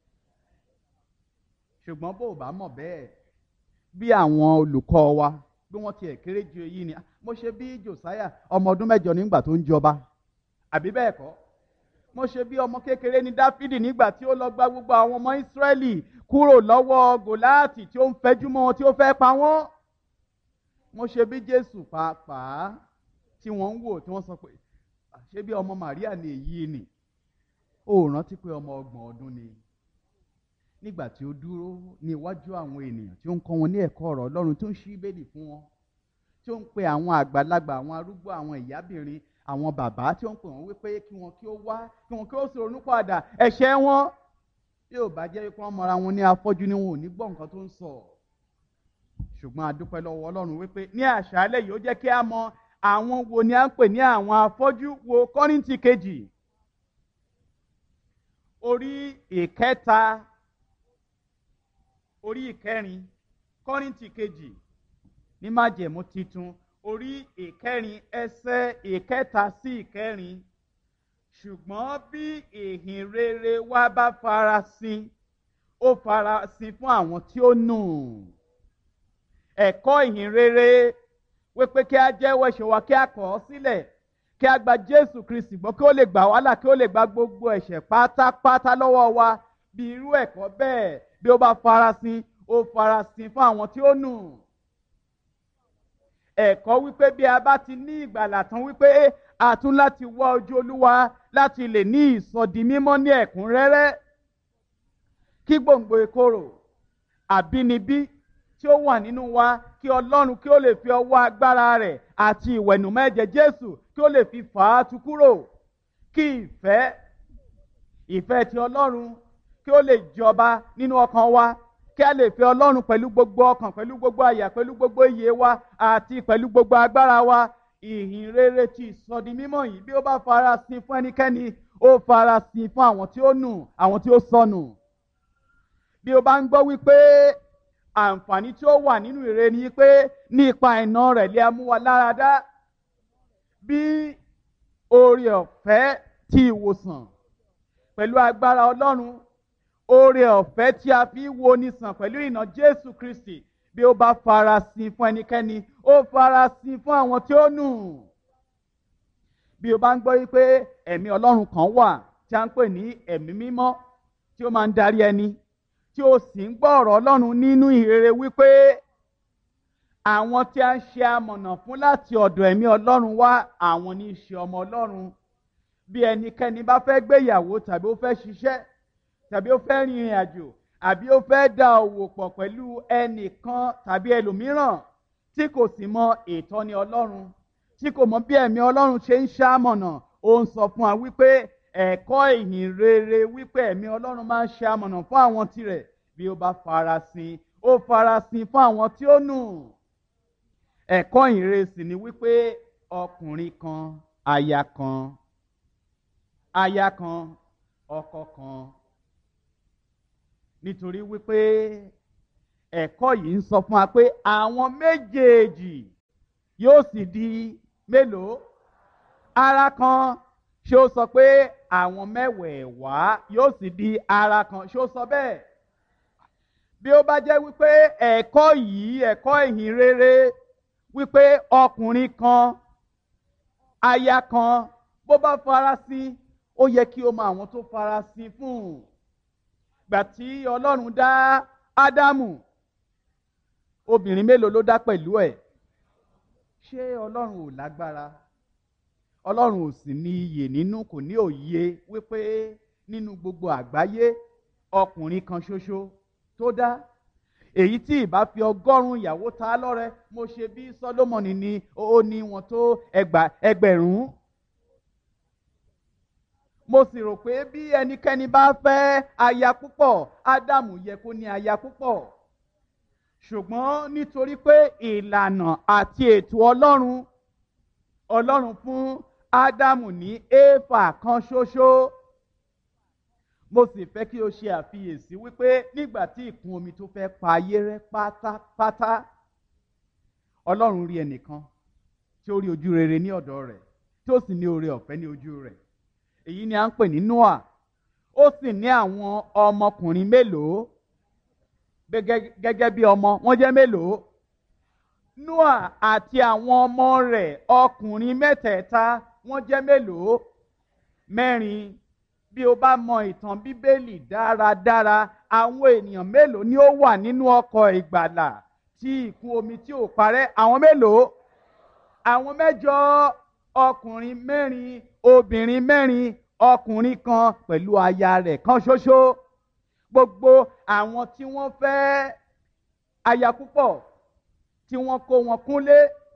Ṣùgbọ́n bó o bá mọ̀ bẹ́ẹ̀, bí àwọn olùkọ́ wa bí wọ́n ti ẹ̀ kéré ju èyí ni, mo ṣe bí Jòsáyà ọmọ ọdún mẹ́jọ nígbà tó ń jọba, àbí bẹ́ẹ̀ kọ́? Mo ṣe bí ọmọ kékeré ní Dáfídì nígbà tí ó lọ gba gbogbo àwọn ọmọ Ísírẹ́lì kúrò lọ́wọ́ Gòláàtì tí ó ń fẹjú mọ́ wọn tí ó fẹ́ pa wọ́n. Mo ṣe bí Jésù pàápàá tí wọ́n ń wò tí wọ́n sọ pé ṣé bí ọmọ Màríà ni èyí ni? Ó rántí pé ọmọ ọgbọ̀n ọdún ni nígbà tí ó dúró ní iwájú àwọn ènìyàn tí ó ń kọ́ wọn ní ẹ̀kọ́ ọ̀rọ̀ Ọlọ́run, tó ń ṣí Bíbélì fún wọn, tí ó ń pe àwọn àgbàlagbà, àwọn arúgbó, àwọn ìyábìnrin, àwọn bàbá tí ó ń pè wọ́n wípé kí wọn kí ó wá, kí wọn kí ó ronú padà ẹ̀ṣẹ̀ wọn. Bí ò bá jẹ́ wípé wọ́n mọra wọn ní afọ́jú ni wọn ò ní gbọ́ nǹkan tó ń sọ. Ṣùgbọ́n a dúpẹ́ lọ́wọ́ Ọlọ́run wípé ní àṣálẹ́ yìí ó jẹ́ kí a mọ àwọn wo ni a ń pè ní àwọn afọ́jú. Wo Kọ́ríńtì kejì orí ìkẹta orí ìkẹrin, Kọ́ríńtì kejì ní májẹ̀mú titun orí ìkẹrin ẹsẹ̀ ìkẹta sí ìkẹrin. Ṣùgbọ́n bí ìhìn rere wa bá farasin, ó farasin fún àwọn tí ó nù. Ẹ̀kọ́ ìhìn rere wípé kí a jẹ́wọ́ ẹ̀ṣẹ̀ wa, kí a kọ̀ ọ́ sílẹ̀, kí a gba Jésù Kristi gbọ́, kí ó lè gbà wá là, kí ó lè gba gbogbo ẹ̀ṣẹ̀ pátápátá lọ́wọ́ wa. Bí irú ẹ̀kọ́ bẹ́ẹ̀ bí ó bá farasin, ó farasin fún àwọn tí ó nù. Ẹ̀kọ́ wípé bí a bá ti ní ìgbàlà tán wípé a tún láti wá ojú Olúwa láti lè ní ìsọdi mímọ́ ní ẹ̀kúnrẹ́rẹ́, kí gbòǹgbò ìkorò àbínibí tí ó wà nínú wa, kí Ọlọ́run kí ó lè fi ọwọ́ agbára rẹ̀ àti ìwẹ̀nùmọ́ ẹ̀jẹ̀ Jésù kí ó lè fi fà á tu kúrò, kí ìfẹ́ ìfẹ́ ti Ọlọ́run kí ó lè jọba nínú ọkàn wa, kí a lè fẹ́ Ọlọ́run pẹ̀lú gbogbo ọkàn, pẹ̀lú gbogbo àyà, pẹ̀lú gbogbo ìyè wa àti pẹ̀lú gbogbo agbára wa. Ìhìn rere ti ìsọdi mímọ́ yìí bí ó bá farasin fún ẹnikẹ́ni, ó farasin fún àwọn tí ó nù, àwọn tí ó sọnù. Bí o bá ń gbọ́ wípé àǹfààní tí ó wà nínú ìre ni pé ní ipa iná rẹ̀ lè mú wa lára dá, bí oore ọ̀fẹ́ ti ìwòsàn pẹ̀lú agbára Ọlọ́run, oore ọ̀fẹ́ tí a fi wo ni sàn pẹ̀lú ìnà Jésù Kristi, bí ó bá farasin fún ẹnikẹ́ni, ó farasin fún àwọn tí ó nù. Bí o bá ń gbọ́ wípé ẹ̀mí Ọlọ́run kan wà tí a ń pè ní ẹ̀mí mímọ́ tí ó máa ń darí ẹni, tí ó sì ń gbọ́ ọ̀rọ̀ Ọlọ́run nínú ìhìnrere wípé àwọn tí a ń ṣe amọ̀nà fún láti ọ̀dọ̀ ẹ̀mí Ọlọ́run wá, àwọn ní í ṣe ọmọ Ọlọ́run. Bí ẹnikẹ́ni bá fẹ́ gbéyàwó tàbí ó fẹ́ ṣiṣẹ́ tàbí ó fẹ́ rin ìrìn àjò àbí ó fẹ́ dá òwò pọ̀ pẹ̀lú ẹnìkan tàbí ẹlòmíràn tí kò sì mọ ìtọ́ni Ọlọ́run, tí kò mọ bí ẹ̀mí Ọlọ́run ṣe ń ṣamọ̀nà, ó ń sọ fún wa wípé ẹ̀kọ́ ìhìn rere wípé ẹ̀mí Ọlọ́run máa ń ṣe amọ̀nà fún àwọn tirẹ̀, bí ó bá farasin, ó farasin fún àwọn tí ó nù. Ẹ̀kọ́ ìhìn rere sì ni wípé ọkùnrin kan, aya kan, aya kan, ọkọ kan. nítorí wípé ẹ̀kọ́ yìí ń sọ fún wa pé àwọn méjèèjì yóò sì di mélòó ara kan. Ṣé ó sọ pé àwọn mẹ́wẹ̀ẹ̀wá yóò sì di ara kan? Ṣé ó sọ bẹ́ẹ̀? Bí ó bá jẹ́ wípé ẹ̀kọ́ yìí ẹ̀kọ́ ìhìn rere wípé ọkùnrin kan aya kan bó bá farasin ó yẹ kí o mọ àwọn tó farasin fún un. Gbà tí Ọlọ́run dá Ádámù obìnrin mélòó ló dá pẹ̀lú ẹ̀? Ṣé Ọlọ́run ò lágbára? Ọlọ́run ò sì ní iyè nínú, kò ní òye wípé nínú gbogbo àgbáyé ọkùnrin kan ṣoṣo tó dá, èyí tí ìbá fi ọgọ́rùn-ún ìyàwó ta lọ́rẹ, mo ṣe bí Sólómọ́nì ni ó ní wọn tó ẹgbẹ̀rún. Mo sì rò pé bí ẹnikẹ́ni bá fẹ́ aya púpọ̀, Ádámù yẹ kó ní aya púpọ̀. Ṣùgbọ́n nítorí pé ìlànà àti ètò Ọlọ́run Ọlọ́run fún Ádámù ní éfà kan ṣoṣo. Mo sì fẹ́ kí o ṣe àfiyèsí wípé nígbà tí ìkún omi tó fẹ́ pa ayé rẹ́ pátápátá, Ọlọ́run rí ẹnìkan tí ó rí ojú rere ní ọ̀dọ̀ rẹ̀, tí ó sì ní oore ọ̀fẹ́ ní ojú rẹ̀. Èyí ni à ń pè ní Nóà. Ó sì ní àwọn ọmọkùnrin mélòó? Gẹ́gẹ́ bí ọmọ, wọ́n jẹ́ mélòó? Nóà àti àwọn ọmọ rẹ̀ ọkùnrin mẹ́tẹ̀ẹ̀ta wọ́n jẹ́ mélòó? Mẹ́rin. Bí o bá mọ ìtàn Bíbélì dáradára, àwọn ènìyàn mélòó ni ó wà nínú ọkọ̀ ìgbàlà tí ìkún omi tí ò parẹ́? Àwọn mélòó? Àwọn mẹ́jọ. Ọkùnrin mẹ́rin, obìnrin mẹ́rin, ọkùnrin kan pẹ̀lú aya rẹ̀ kan ṣoṣo. Gbogbo àwọn tí wọ́n fẹ́ aya púpọ̀ tí wọ́n kó wọn kúnlé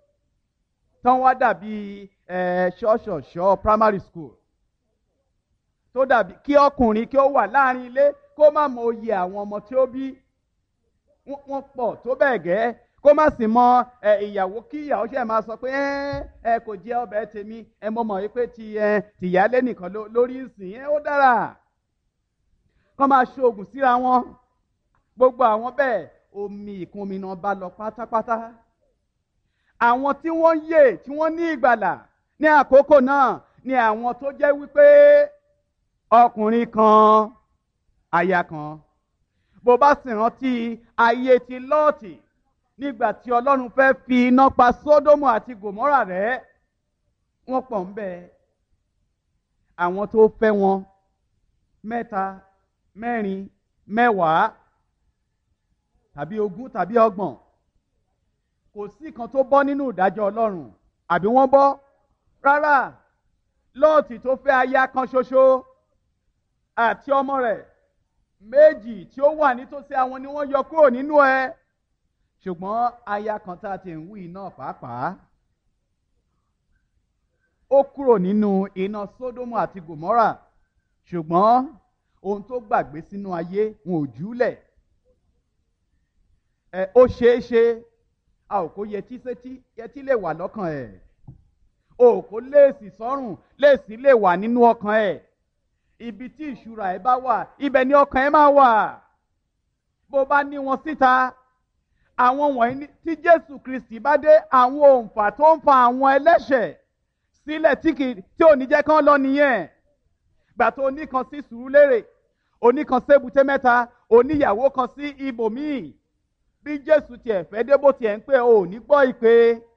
tán wá dàbí ṣọ́ṣọ̀ṣọ́ primary school, tó dàbí kí ọkùnrin kí ó wà láàrin ilé kó má mọ oyè àwọn ọmọ tí ó bí. Wọ́n pọ̀ tó bẹ́ẹ̀ gẹ́ kó má sì mọ ìyàwó kí ìyàwó ṣe máa sọ pé ẹ kò jẹ́ ọbẹ̀ tèmi, ẹ mọ̀ mọ̀ wípé ti tìyálé nìkan lórí ìsìn ó dára. Kọ́ máa ṣoògùn síra wọn. Gbogbo àwọn bẹ́ẹ̀ omi ìkún omi náà bá lọ pátápátá. Àwọn tí wọ́n yè tí wọ́n ní ìgbàlà ní àkókò náà ni àwọn tó jẹ́ wípé ọkùnrin kan aya kan. Bó bá sì rántí ayé ti Lọ́ọ̀tì nígbà tí Ọlọ́run fẹ́ fi iná pa Sódómù àti Gòmórà rẹ́, wọ́n pọ̀ ń bẹ. Àwọn tó fẹ́ wọn mẹ́ta, mẹ́rin, mẹ́wàá tàbí ogún tàbí ọgbọ̀n, kò sí kan tó bọ́ nínú ìdájọ́ Ọlọ́run. Àbí wọ́n bọ́? Rárá. Lọ́ọ̀tì tó fẹ́ aya kan ṣoṣo àti ọmọ rẹ̀ méjì tí ó wà nítòsí àwọn ni wọ́n yọ kúrò nínú ẹ̀. Ṣùgbọ́n aya kan tá a ti ń wí náà pàápàá, ó kúrò nínú iná Sódómù àti Gòmórà. Ṣùgbọ́n ohun tó gbàgbé sínú ayé wọn ò júlẹ̀. Ẹ ó ṣeé ṣe a ò kó yẹtí sétí, yẹtí lè wà lọ́kàn ẹ̀. O kò léèsì sọ́rùn, léèsì lè wà nínú ọkàn ẹ̀. Ibi tí ìṣúra ẹ̀ bá wà, ibẹ̀ ni ọkàn ẹ̀ máa wà. Bó bá ní wọn síta, àwọn wọ̀nyí tí Jésù Kristi bá dé, àwọn òǹfà tó ń fa àwọn ẹlẹ́ṣẹ̀ sílẹ̀ tí kì tí ò ní jẹ́ kán lọ nìyẹn. Gbà tó oníkan sí Sùúrùlérè, oníkan sébùté mẹ́ta, oníyàwó kan sí ibòmíì. Bí Jésù tiẹ̀ fẹ́ dé bó tiẹ̀ ń pè ò ní gbọ́ ìpè.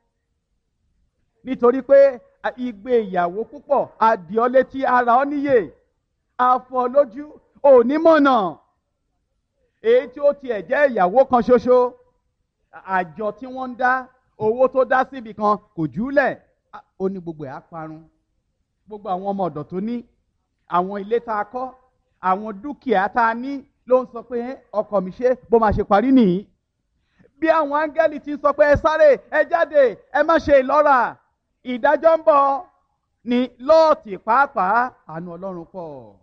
Nítorí pé igbe ìyàwó púpọ̀ adì ọ́ létí, ara ọ́ níyè, afọ lójú, ò ní mọ̀nà. Èyí tí ó tiẹ̀ jẹ́ ìyàwó kan ṣoṣo, àjọ tí wọ́n ń dá, owó tó dá síbi kan kò júlẹ̀, ó ní gbogbo ẹ̀ á parun. Gbogbo àwọn ọmọ ọ̀dọ̀ tó ní, àwọn ilé tá a kọ́, àwọn dúkìá tá a ní ló ń sọ pé ọkọ mi ṣe bó máa ṣe parí nìyí. Bí àwọn áńgẹ́lì ti sọ pé ẹ sáré, ẹ jáde, ẹ má ṣe ìlọ́ra, ìdájọ́ ń bọ̀, ní Lọ́ọ̀tì pàápàá àánú Ọlọ́run pọ̀.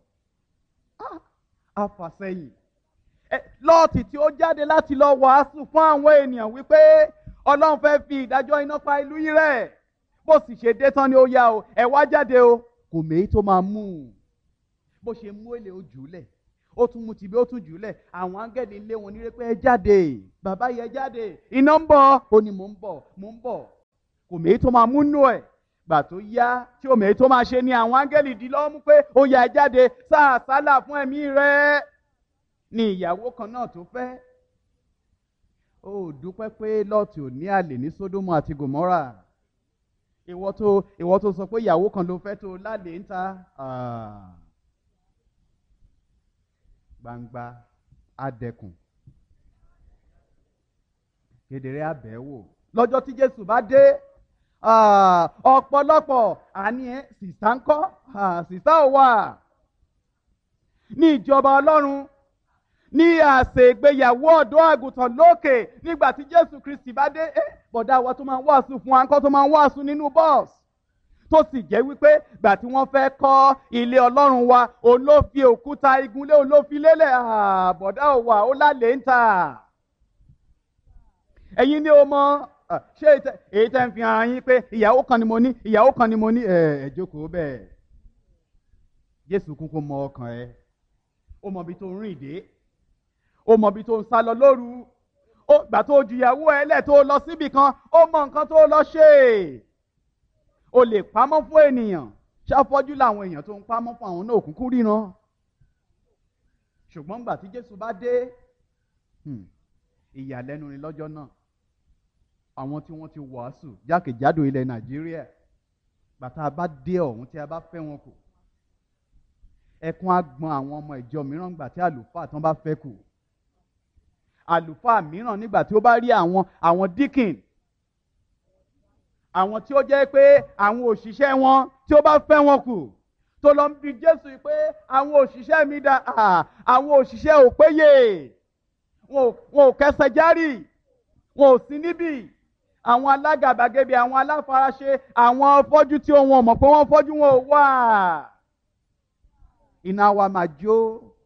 Àfàsẹ́yìn. Lọ́ọ̀tì tí ó jáde láti lọ wàásù fún àwọn ènìyàn wípé Ọlọ́run fẹ́ fi ìdájọ́ iná pa ìlú yìí rẹ́. Bó sì ṣe dé tán ni ó yá o, ẹ wá jáde o, kò méyí tó máa mú un. Bó ṣe mú èlé ojú lẹ̀, ó tún mú tibí ó tún jùlẹ̀, àwọn áńgẹ́lì lé wọn nílé pé ẹ jáde, bàbá yẹ jáde, iná ń bọ̀, ó ní mò ń bọ̀ mò ń bọ̀, kò méyí tó máa múnú ẹ̀. Gbà tó yá tí ò méyí tó máa ṣe ni àwọn áńgẹ́lì dì lọ́wọ́ mú pé ó yá ẹ jáde, sáà sálà fún ẹ̀mí rẹ. Ní ìyàwó kan náà tó fẹ́, ó dúpẹ́ pé Lọ́ọ̀tì ò ní àlè ní Sódómù àti Gòmórà. Ìwọ tó ìwọ tó sọ pé ìyàwó kan ló fẹ́ tó lálè ń ta. Gbangba adẹkùn, kedere abẹ́wò. Lọ́jọ́ tí Jésù bá dé, ọ̀pọ̀lọpọ̀ àní ẹ̀ sìsá ń kọ́, sìsá ò wà ní ìjọba Ọlọ́run, ní àsè ìgbéyàwó ọ̀dọ́ àgùntàn lókè. Nígbà tí Jésù Kristi bá dé, eh, bọ̀dá wa tó máa ń wàásù fún wa ńkọ́, tó máa ń wàásù nínú bọ́ọ̀sì, tó sì jẹ́ wípé gbà tí wọ́n fẹ́ kọ́ ilé Ọlọ́run wa, òun ló fi òkúta igunlé, òun ló fi lélẹ̀. Bọ̀dá ò wà, ó lálẹ́ ń tà. Ẹ̀yin ni o mọ̀, ṣé èyí tẹ́ ń fi hàn yín pé ìyàwó kan ni mo ní, ìyàwó kan ni mo ní, ẹ̀ ẹ̀ jókòó bẹ́ẹ̀. Jésù kúkú mọ ọkàn ẹ, ó mọ ibi tó ń rìn dé, ó mọ ibi tó ń sá lọ lóru, ó gbà tó ju ìyàwó ẹ lẹ̀ tó lọ síbì kan, ó mọ nǹkan tó lọ ṣe. O lè pamọ́ fún ènìyàn, ṣàfọ́jú làwọn èèyàn tó ń pamọ́ fún àwọn náà òkùnkùn ríran. Ṣùgbọ́n gbà tí Jésù bá dé, ìyàlẹ́nu ni lọ́jọ́ náà. Àwọn tí wọ́n ti wàásù jákèjádò ilẹ̀ Nàìjíríà, bàtà bá dé ọ̀hún tí a bá fẹ́ wọn kù, ẹkún á gbọn àwọn ọmọ ìjọ mìíràn gbà tí àlùfáà tán bá fẹ́ kù. Àlùfáà mìíràn nígbà tí ó bá rí àwọn àwọn díkìn, àwọn tí ó jẹ́ pé àwọn òṣìṣẹ́ wọn tí ó bá fẹ́ wọn kù, tó lọ ń bi Jésù pé àwọn òṣìṣẹ́ mi dà, àwọn òṣìṣẹ́ ò péye, wọn ò kẹsẹ̀ járì, wọn ò sí níbí. Àwọn alágàbàgebè, àwọn aláfaraṣe, àwọn afọ́jú tí wọn mọ̀ pé wọ́n fọ́jú, wọn ò wà. Iná wa máa jó.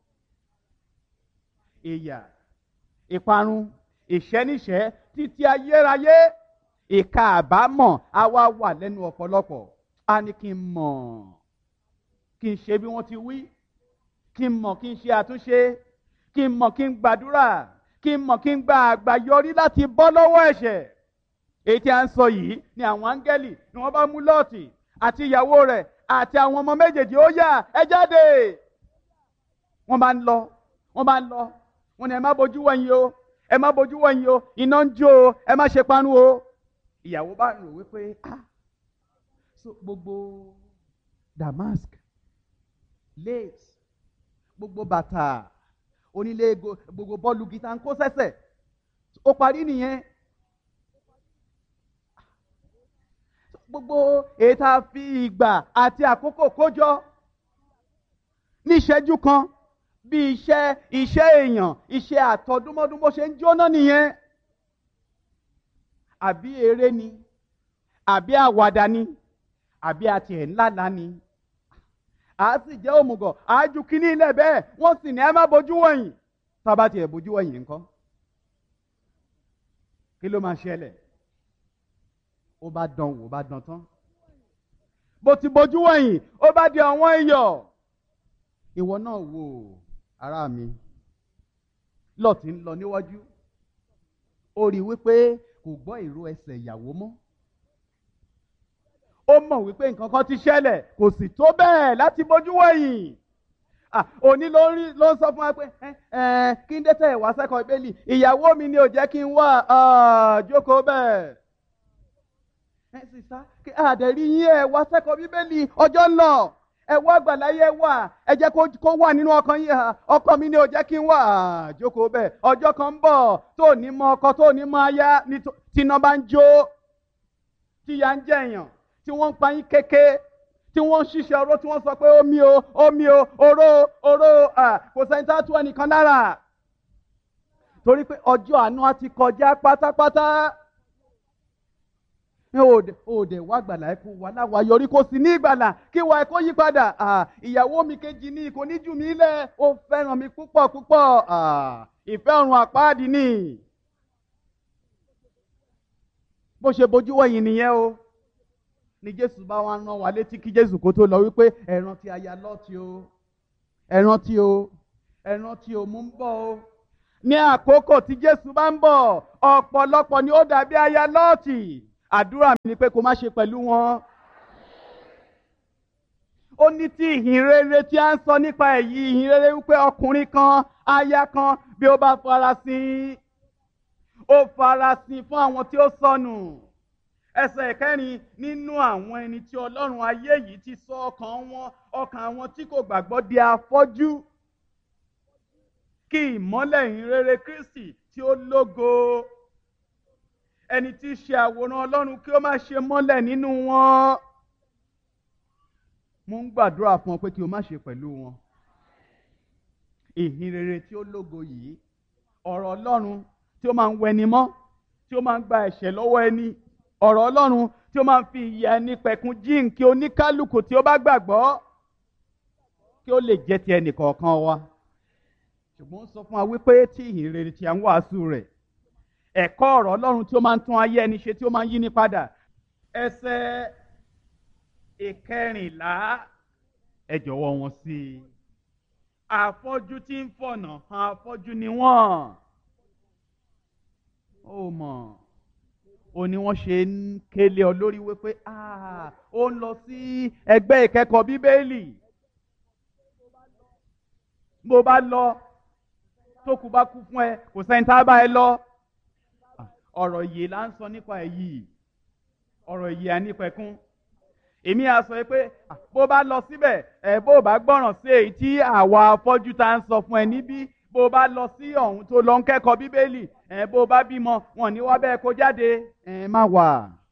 Ìyà, ìparun, ìṣẹ́níṣẹ́ títí ayérayé. Ìka àbámọ̀ á wá wà lẹ́nu ọ̀pọ̀lọpọ̀. A ní kí n mọ̀, kí n ṣe bí wọ́n ti wí, kí n mọ̀ kí n ṣe àtúnṣe, kí n mọ̀ kí n gbàdúrà, kí n mọ̀ kí n gba àgbáyọrí láti bọ́ lọ́wọ́ ẹ̀ṣẹ̀. Èyí tí a ń sọ yìí ni àwọn áńgẹ́lì ni wọ́n bá mú Lọ́ọ̀tì àti ìyàwó rẹ̀ àti àwọn ọmọ méjèèjì, ó yá ẹ jáde. Wọ́n bá ń lọ, wọ́n bá ń lọ, wọ́n ní ẹ má bojú wẹ̀yìn o, ẹ má bojú wẹ̀yìn o, iná ń jó o, ẹ má ṣe panu o. Ìyàwó bá rò wípé ah so gbogbo damask, lace, gbogbo bàtà onílé, gbogbo bọ́ọ̀lù gíta ń kó sẹ́sẹ̀, ó parí nìyẹn. Gbogbo èyí tá a fi ìgbà àti àkókò kójọ ní ìṣẹ́jú kan, bí iṣẹ́ iṣẹ́ èèyàn, iṣẹ́ àtọdúnmọ́dún bó ṣe ń jóná nìyẹn. Àbí eré ni, àbí àwàdà ni, àbí àti ẹ̀ ńlá ńlá ni. À á sì jẹ́ òmùgọ̀, à á ju kíní ilẹ̀ bẹ́ẹ̀, wọ́n sì ní ẹ má bojú wẹ̀yìn. Tá a bá tiẹ̀ bojú wẹ̀yìn ńkọ́? Kí ló máa ṣẹlẹ̀? Ó bá dán wò, ó bá dán tán. Bó ti bojú wẹ̀yìn, ó bá di ọ̀wọ́n iyọ̀. Ìwọ náà wò, ará mi. Lọ́ọ̀tì ń lọ níwájú. Ó rí wípé kò gbọ́ ìró ẹsẹ̀ ìyàwó mọ́. Ó mọ̀ wípé nǹkan kan ti ṣẹlẹ̀, kò sì tó bẹ́ẹ̀ láti bojú wẹ̀yìn. Òní ló ń rí ló ń sọ fún wa pé kí n dé tẹ̀ wá sẹ́kọ̀ọ́ ìbéèlì, ìyàwó mi ni ò jẹ́ kí n wá jókòó bẹ́ẹ̀. Ẹ sì sá kí àdẹ̀rí yín ẹ wá sẹ́kọ̀ọ́ bíbélì, ọjọ́ ń lọ, ẹ wá àgbàláyé wà, ẹ jẹ́ kó wà nínú ọkàn yín. Ọkọ mi ni ò jẹ́ kí n wá jókòó bẹ́ẹ̀. Ọjọ́ kan ń bọ̀ tó ní mọ ọkọ, tó ní mọ aya, tí iná bá ń jó, tí ìyà ń jẹ èèyàn, tí wọ́n ń pa yín kéké, tí wọ́n ń ṣiṣẹ́ oró, tí wọ́n sọ pé omi o omi o oró oró kò sẹ́ni tá a tú ẹnìkan lára. Torí pé ọjọ́ àánú á ti kọjá pátápátá. Òde wá gbàlà ẹ kó wà láwa yọrí kó sì ní ìgbàlà kí wà ẹ kó yí padà. Ìyàwó mi kejì ní kò ní jù mí lẹ̀, ó fẹ́ràn mi púpọ̀ púpọ̀. Ìfẹ́ ọ̀run àpáàdì ni. Bó ṣe bojú wẹ̀yìn nìyẹn o. Ni Jésù bá wá rán wa létí kí Jésù kó tó lọ wípé ẹ rántí aya Lọ́ọ̀tì o, ẹ rántí o, ẹ rántí òun ń bọ̀ o. Ní àkókò tí Jésù bá ń bọ̀, ọ̀pọ̀lọpọ̀ ni ó dàbí aya Lọ́ọ̀tì. Àdúrà mi ni pé kó má ṣe pẹ̀lú wọn. Ó ní tí ìhìn rere tí a ń sọ nípa èyí, ìhìn rere wípé ọkùnrin kan, aya kan, bí ó bá farasin, ó farasin fún àwọn tí ó sọnù. Ẹsẹ̀ ìkẹrin, nínú àwọn ẹni tí Ọlọ́run ayé yìí ti sọ ọkàn wọn, ọkàn àwọn tí kò gbàgbọ́ di afọ́jú, kí ìmọ́lẹ̀ ìhìn rere Kristi tí ó lógo, ẹni tí í ṣe àwòrán Ọlọ́run, kí ó má ṣe mọ́lẹ̀ nínú wọn. Mo ń gbàdúrà fún ọ pé kí o má ṣe pẹ̀lú wọn. Ìhìn rere tí ó lógo yìí, ọ̀rọ̀ Ọlọ́run tí ó máa ń wẹni mọ́, tí ó máa ń gba ẹ̀ṣẹ̀ lọ́wọ́ ẹni, ọ̀rọ̀ Ọlọ́run tí ó máa ń fi ìyà ẹni pẹ̀kun jíǹkí oníkálukú tí ó bá gbàgbọ́, kí ó lè jẹ́ ti ẹnì kọ̀ọ̀kan wa. Ṣùgbọ́n ó sọ fún wa wípé tí ìhìn rere tí a ń wàásù rẹ̀, ẹ̀kọ́ ọ̀rọ̀ Ọlọ́run tí ó máa ń tún ayé ẹni ṣe, tí ó máa ń yí ni padà. Ẹsẹ̀ ìkẹrìnlá, ẹ jọ̀wọ́ wọn sí i. Afọ́jú tí ń fọ̀nà hàn afọ́jú ni wọ́n. Ó mọ̀, ó ní wọ́n ṣe ń kélé ọ lórí wípé ó ń lọ sí ẹgbẹ́ ìkẹ́kọ̀ọ́ Bíbélì. Bó bá lọ, tó kú bá kú fún ẹ, kò sẹ́ni tá bá ẹ lọ. Ọ̀rọ̀ ìyè là ń sọ nípa èyí, ọ̀rọ̀ ìyè ànípẹ̀kun. Èmi á sọ pé bó bá lọ síbẹ̀, ẹ bó bá gbọ́ràn sí èyí tí àwa afọ́jú tá ń sọ fún ẹ níbí, bó bá lọ sí ọ̀hún tó lọ ń kẹ́kọ̀ọ́ Bíbélì, ẹ bó bá bímọ, wọn ní wá bẹ́ẹ̀ kó jáde, ẹ má wà.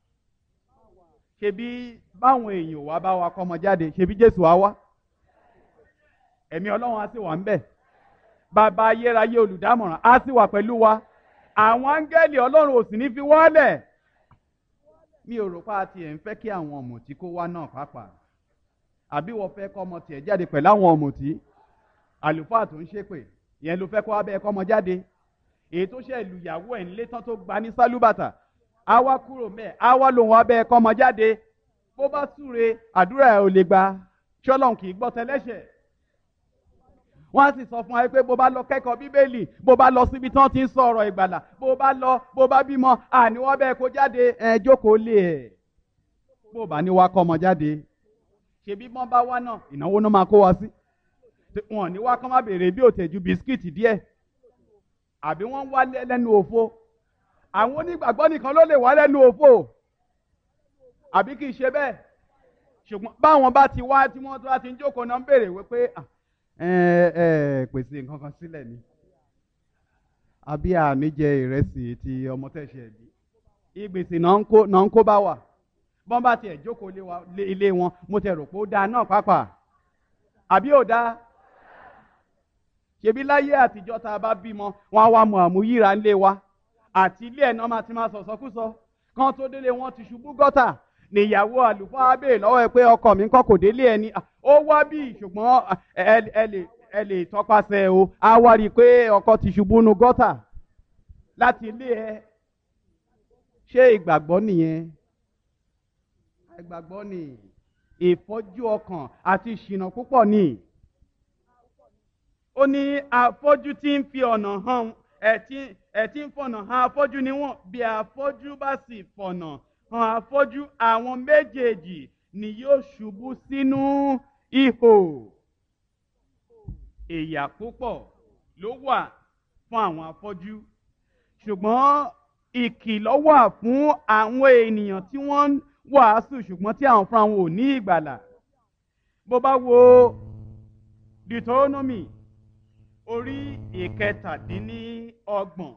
Ṣebí báwọn èèyàn wá bá wa kọ́mọ jáde, ṣebí Jésù á wá. Ẹ̀mí Ọlọ́run á sì wà ń bẹ̀. Bàbá ayérayé olùdámọ̀ràn á sì wà pẹ̀lú wa. Àwọn áńgẹ́lì Ọlọ́run ò sì ní fi wọ́lẹ̀. Mi ò rò pé a tiẹ̀ ń fẹ́ kí àwọn ọ̀mùtí kó wá náà pàápàá. Àbí wọ́n fẹ́ kọ́ ọmọ tiẹ̀ jáde pẹ̀lú àwọn ọ̀mùtí. Àlùfáà tó ń ṣépè, ìyẹn ló fẹ́ kó wá bẹ́ẹ̀ kọ́ ọmọ jáde. Èyí tó ṣe lùyàwó ẹ̀ nílé tán tó gba ní sálúbàtà, á wá kúrò mẹ́ẹ̀, á wá lòun wá bẹ́ẹ̀ kọ́ ọmọ jáde. Bó bá súre, àdúrà ẹ̀ ò lè gba. Ṣọ́lọ́run kì í gbọ́ tẹlẹ́ṣẹ̀. Wọ́n á sì sọ fún wa pé bó bá lọ kẹ́kọ̀ọ́ Bíbélì, bó bá lọ síbi tí wọ́n ti ń sọ ọ̀rọ̀ ìgbàlà, bó bá lọ, bó bá bímọ, àní wọ́n bẹ́ẹ̀ kó jáde, ẹ jókòó lé ẹ̀. Bó bá ní wá kọ́ ọmọ jáde, ṣebí wọ́n bá wá náà, ìnáwó náà máa kó wa sí. Wọ́n ní wá kọ́ má béèrè bí òtẹ̀jú bisikíìtì díẹ̀. Àbí wọ́n wá lẹ́nu òfo. Àwọn onígbàgbọ́ nìkan ló lè wá lẹ́nu òfo. Àbí kì í ṣe bẹ́ẹ̀. Ṣùgbọ́n báwọn bá ti wá tí wọ́n tó bá ti ń jókòó náà ń béèrè wípé ẹ ẹ pèsè nǹkan kan sílẹ̀ ni. Àbí àmì jẹ ìrẹsì ti ọmọ tẹ̀sẹ̀ bí. Ìgbèsè náà ń kó náà ń kó bá wà. Bọ́n bá tiẹ̀ jókòó ilé wọn, mo tẹ̀ rò pé ó dáa náà pàápàá. Àbí ò dáa? Ṣebí láyé àtijọ́ tá a bá bímọ, wọn á wá mọ àmúyíra ńlé wa. Àti ilé ẹ̀ náà máa ti máa sọ̀sọ́kúsọ. Kán tó délé wọn ti ṣubú gọ́tà. Níyàwó àlùfáà béèrè lọ́wọ́ ẹ pé ọkọ mi ńkọ́ kò délé ẹni. Ó wá bí ṣùgbọ́n ẹ lè tọpasẹ̀ o. A wá rí i pé ọkọ ti ṣubú nu gọ́tà láti ilé ẹ. Ṣé ìgbàgbọ́ nìyẹn? Ìgbàgbọ́ ni ìfọ́jú ọkàn àti ìṣìnà púpọ̀ ni. Ó ní afọ́jú tí ń fi ọ̀nà hàn ẹ̀ tí ń fọ̀nà hàn afọ́jú ni wọ́n. Bí afọ́jú bá sì fọ̀nà hàn afọ́jú, àwọn méjèèjì ni yóò ṣubú sínú ihò. Ìyà púpọ̀ ló wà fún àwọn afọ́jú, ṣùgbọ́n ìkìlọ̀ wà fún àwọn ènìyàn tí wọ́n ń wàásù ṣùgbọ́n tí àwọn fúnra wọn ò ní ìgbàlà. Bó bá wo Deuteronomy orí ìkẹtàdínníọgbọ̀n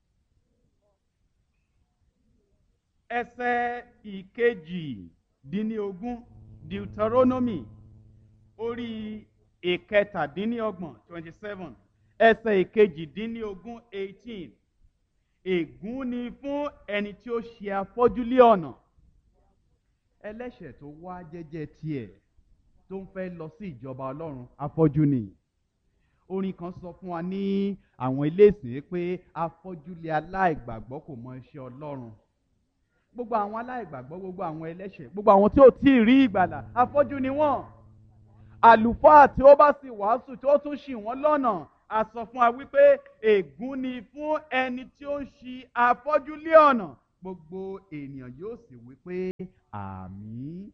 ẹsẹ̀ ìkejìdínlógún, Deuteronomy orí ìkẹtàdínníọgbọ̀n twenty seven, ẹsẹ̀ ìkejìdínlógún eighteen. Ègún ni fún ẹni tí ó ṣe afọ́jú lé ọ̀nà. Ẹlẹ́ṣẹ̀ tó wá jẹ́jẹ́ tiẹ̀ tó ń fẹ́ lọ sí ìjọba Ọlọ́run, afọ́jú ni. Orin kan sọ fún wa ní àwọn ilé ìsìn pé afọ́jú lé aláìgbàgbọ́ kò mọ iṣẹ́ Ọlọ́run. Gbogbo àwọn aláìgbàgbọ́, gbogbo àwọn ẹlẹ́ṣẹ̀, gbogbo àwọn tí ò tí ì rí ìgbàlà, afọ́jú ni wọ́n. Àlùfáà tí ó bá sì wàásù tí ó tún ṣì wọ́n lọ́nà, a sọ fún wa wípé ègún ni fún ẹni tí ó ń ṣì afọ́jú lé ọ̀nà. Gbogbo ènìyàn yóò sì wípé àmín.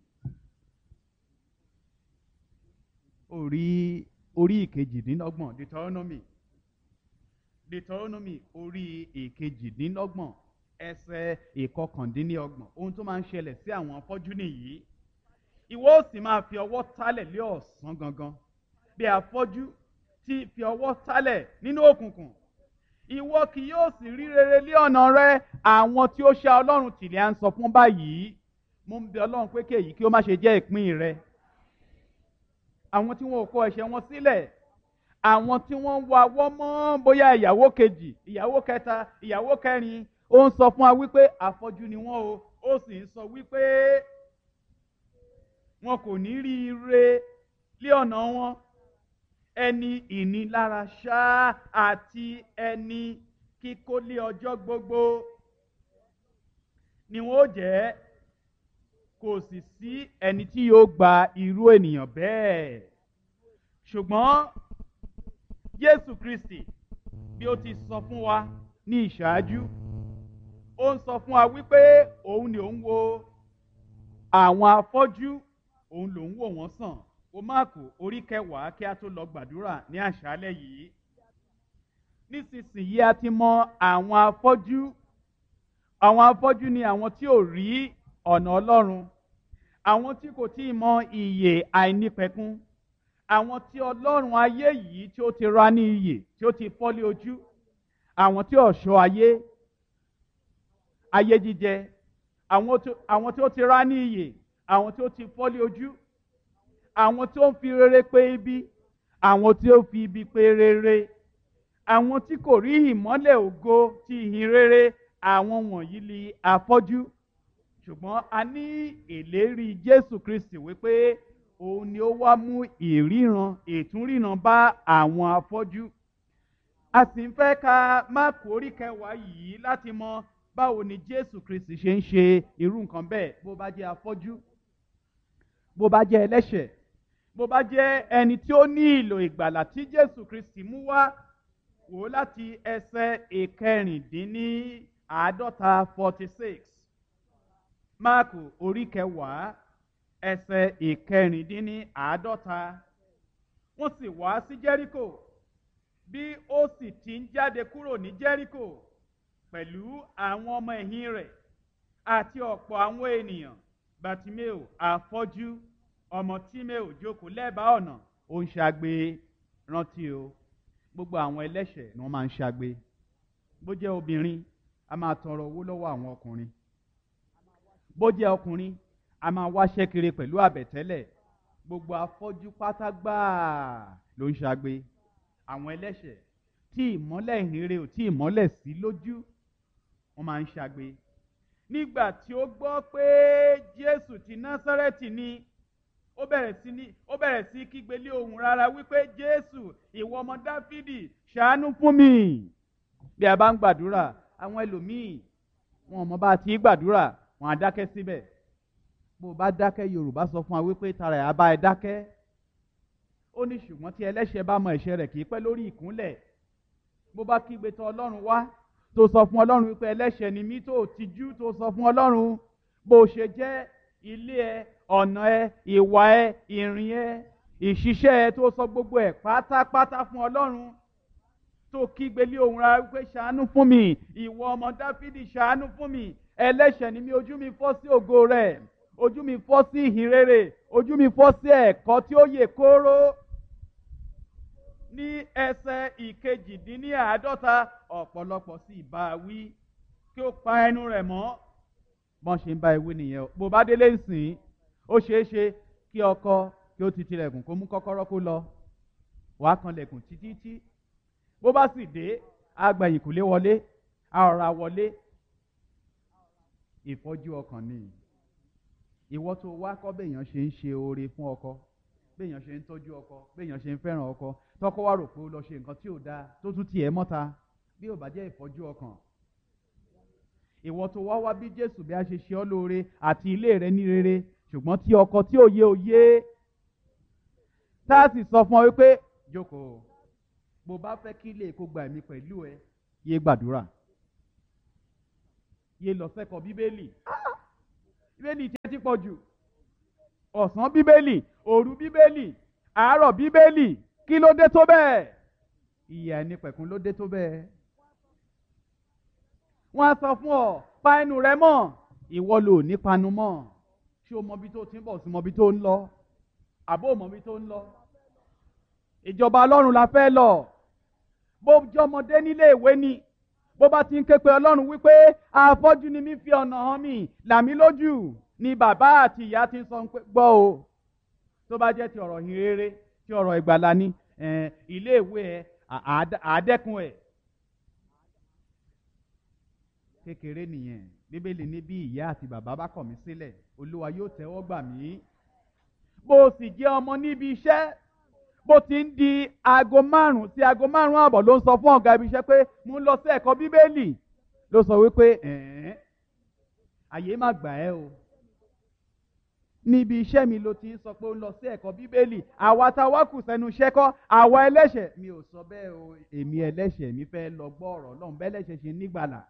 Orí orí ìkejìdínlọ́gbọ̀n Deuteronomy Deuteronomy orí ìkejìdínlọ́gbọ̀n ẹsẹ̀ ìkọkàndínlọ́gbọ̀n. Ohun tó máa ń ṣẹlẹ̀ sí àwọn afọ́jú nìyí. Ìwọ ó sì máa fi ọwọ́ tálẹ̀ lé ọ̀sán gangan bí afọ́jú tí fi ọwọ́ tálẹ̀ nínú òkùnkùn. Ìwọ kì yóò sì rí rere lé ọ̀nà rẹ. Àwọn tí ó ṣá Ọlọ́run tìlẹ̀ à ń sọ fún báyìí. Mo ń bẹ Ọlọ́run pé kí èyí kí ó má ṣe jẹ́ ìpín rẹ. Àwọn tí wọn ò kọ ẹ̀ṣẹ̀ wọn sílẹ̀, àwọn tí wọ́n ń wa ọwọ́ mọ́ bóyá ìyàwó kejì, ìyàwó kẹta, ìyàwó kẹrin, ó ń sọ fún wa wípé afọ́jú ni wọ́n o. Ó sì ń sọ wípé wọn kò ní rí ire lé ọ̀nà wọn. Ẹni ìnilára ṣá àti ẹni kíkó lé ọjọ́ gbogbo ni wọ́n ó jẹ́. Kò sì sí ẹni tí yóò gba irú ènìyàn bẹ́ẹ̀. Ṣùgbọ́n Jésù Kristi, bí ó ti sọ fún wa ní ìṣáájú, ó ń sọ fún wa wípé òun ni òun wo àwọn afọ́jú, òun lòun wò wọ́n sàn. Wo Máàkù orí kẹwàá kí a tó lọ gbàdúrà ní àṣálẹ́ yìí. Nísinsìnyí a ti mọ àwọn afọ́jú. Àwọn afọ́jú ni àwọn tí ò rí ọ̀nà Ọlọ́run, àwọn tí kò tí ì mọ ìyè àìnípẹ̀kun, àwọn tí Ọlọ́run ayé yìí tí ó ti ra ní iyè tí ó ti fọ́lé ojú, àwọn tí ọ̀ṣọ́ ayé ayé jíjẹ, àwọn tí ó ti ra ní iyè, àwọn tí ó ti fọ́lé ojú, àwọn tí ó ń fi rere pé ibi, àwọn tí ó fi ibi pé rere, àwọn tí kò rí ìmọ́lẹ̀ ògo ti ìhìn rere, àwọn wọ̀nyí ni afọ́jú. Ṣùgbọ́n a ní ìlérí Jésù Kristi wípé òun ni ó wá mú ìríran ìtúnríran bá àwọn afọ́jú. A sì ń fẹ́ ka Máàkù orí kẹwàá yìí láti mọ báwo ni Jésù Kristi ṣe ń ṣe irú nǹkan bẹ́ẹ̀. Bó bá jẹ́ afọ́jú, bó bá jẹ́ ẹlẹ́ṣẹ̀, bó bá jẹ́ ẹni tí ó ní ìlò ìgbàlà tí Jésù Kristi mú wá, wò láti ẹsẹ̀ ìkẹrìndínláàádọ́ta forty six. Máàkù orí kẹwàá ẹsẹ̀ ìkẹrìndínláàádọ́ta. Wọ́n sì wá sí Jẹ́ríkò. Bí ó sì ti ń jáde kúrò ní Jẹ́ríkò pẹ̀lú àwọn ọmọ ẹ̀yìn rẹ̀ àti ọ̀pọ̀ àwọn ènìyàn, Bátíméù afọ́jú ọmọ Tíméù jókòó lẹ́bàá ọ̀nà, ó ń ṣagbe. Rántí o, gbogbo àwọn ẹlẹ́ṣẹ̀ ni wọ́n máa ń ṣagbe. Bó jẹ́ obìnrin, a máa tọrọ owó lọ́wọ́ àwọn ọkùnrin. Bó jẹ́ ọkùnrin, a máa wáṣẹ́ kiri pẹ̀lú àbẹ̀tẹ́lẹ̀. Gbogbo afọ́jú pátá gbáà ló ń ṣagbe. Àwọn ẹlẹ́ṣẹ̀ tí ìmọ́lẹ̀ ìhìnrere ò tí ìmọ́lẹ̀ sí lójú, wọ́n máa ń ṣagbe. Nígbà tí ó gbọ́ pé Jésù ti Násárẹ́tì ni, ó bẹ̀rẹ̀ sí ní ó bẹ̀rẹ̀ sí kígbe lé ohùn rara wípé Jésù, ìwọ ọmọ Dáfídì, ṣàánú fún mi. Bí a bá ń gbàdúrà, àwọn ẹlòmíì wọn ò mọ bá ti gbàdúrà, wọn á dákẹ́ síbẹ̀. Bó bá dákẹ́, Yorùbá sọ fún wa wípé tara ẹ̀ á bá ẹ dákẹ́. Ó ní ṣùgbọ́n tí ẹlẹ́ṣẹ̀ bá mọ ẹ̀ṣẹ̀ rẹ̀ kì í pẹ́ lórí ìkúnlẹ̀. Bó bá kígbe tọ̀ Ọlọ́run wá, tó sọ fún Ọlọ́run wípé ẹlẹ́ṣẹ̀ ni mí, tó tijú, tó sọ fún Ọlọ́run bó ṣe jẹ́ ilé ẹ, ọ̀nà ẹ, ìwà ẹ, ìrìn ẹ, ìṣiṣẹ́ ẹ, tó sọ gbogbo ẹ̀ pátápátá fún Ọlọ́run, tó kígbe lé ohùn rara wípé ṣàánú fún mi, ìwọ ọmọ Dáfídì, ṣàánú fún mi, ẹlẹ́ṣẹ̀ ni mí, ojú mi fọ́ sí ògo rẹ̀, ojú mi fọ́ sí ìhìn rere, ojú mi fọ́ sí ẹ̀kọ́ tí ó yè kóró. Ní ẹsẹ̀ ìkejìdínláàádọ́ta, ọ̀pọ̀lọpọ̀ sì bá a wí kí ó pa ẹnu rẹ̀ mọ́. Bọ́n ṣe ń bá ewé nìyẹn. Bó bá délé ìsìn, ó ṣeé ṣe kí ọkọ kí ó ti tilẹ̀kùn kó mú kọ́kọ́rọ́ kó lọ. Wàá kan lẹ̀kùn títí tí. Bó bá sì dé, á gba ìkùlé wọlé, á ọ̀rá wọlé. Ìfọ́jú ọkàn ni. Ìwọ tó wá kọ́ béèyàn ṣe ń ṣe oore fún ọkọ, béèyàn ṣe ń tọ́jú ọkọ, béèyàn ṣe ń fẹ́ràn ọkọ, tọ́kọ wá rò pé ó lọ ṣe nǹkan tí ò dáa tó tún tiẹ̀ mọ́ta, bí ò bá jẹ́ ìfọ́jú ọkàn. Ìwọ tó wá wá bí Jésù bí a ṣe ṣe ọ́ lóore àti ilé rẹ ní rere, ṣùgbọ́n tí ọkọ tí òye òye tá a sì sọ fún ọ wípé jókòó, bó bá fẹ́ kí ilé kó gba ẹ̀mí pẹ̀lú ẹ yé gbàdúrà, yé lọ sẹ́kọ̀ọ́ bíbélì. Bíbélì tiẹ̀ ti pọ̀ jù. Ọ̀sán bíbélì, òru bíbélì, àárọ̀ bíbélì, kí ló dé tó bẹ́ẹ̀? Ìyà ẹni pẹ̀kun ló dé tó bẹ́ẹ̀. Wọ́n á sọ fún ọ, pa ẹnu rẹ mọ́, ìwọ ló ní panu mọ́. Ṣé o mọ ibi tó ti ń bọ̀ sí mọ ibi tó ń lọ? Àbó mọ ibi tó ń lọ? Ìjọba Ọlọ́run la fẹ́ lọ. Bó jọmọdé nílé ìwé ni, bó bá ti ń ké pe Ọlọ́run wípé afọ́jú ni mí, fi ọ̀nà hàn mí, là mí lójú, ni bàbá àti ìyá ti ń sọ pé gbọ́ o. Tó bá jẹ́ ti ọ̀rọ̀ yìn rere, ti ọ̀rọ̀ ìgbàlà ni, ilé ìwé ẹ àádẹ́kun ẹ̀. Kékeré nìyẹn. Bíbélì ní bí ìyá àti bàbá bá kọ̀ mí sílẹ̀, Olúwa yóò tẹ́wọ́ gbà mí. Bó o sì jẹ́ ọmọ níbi iṣẹ́, bó ti ń di aago márùn-ún sí aago márùn-ún àbọ̀ ló ń sọ fún ọ̀gá ibi iṣẹ́ pé mo ń lọ sí ẹ̀kọ́ bíbélì, ló sọ wípé ẹ̀ẹ́n àyè má gbà ẹ́ o. Níbi iṣẹ́ mi ló ti ń sọ pé ó ń lọ sí ẹ̀kọ́ bíbélì, àwa tá a wá kù sẹ́nu iṣẹ́ kọ́, àwa ẹlẹ́ṣẹ̀. Mi ò sọ bẹ́ẹ̀ o, èmi ẹlẹ́ṣẹ̀ mi fẹ́ lọ gbọ́ ọ̀rọ̀ Ọlọ́run bẹ́ẹ̀ lẹ́ṣẹ̀ ṣe nígbàlà.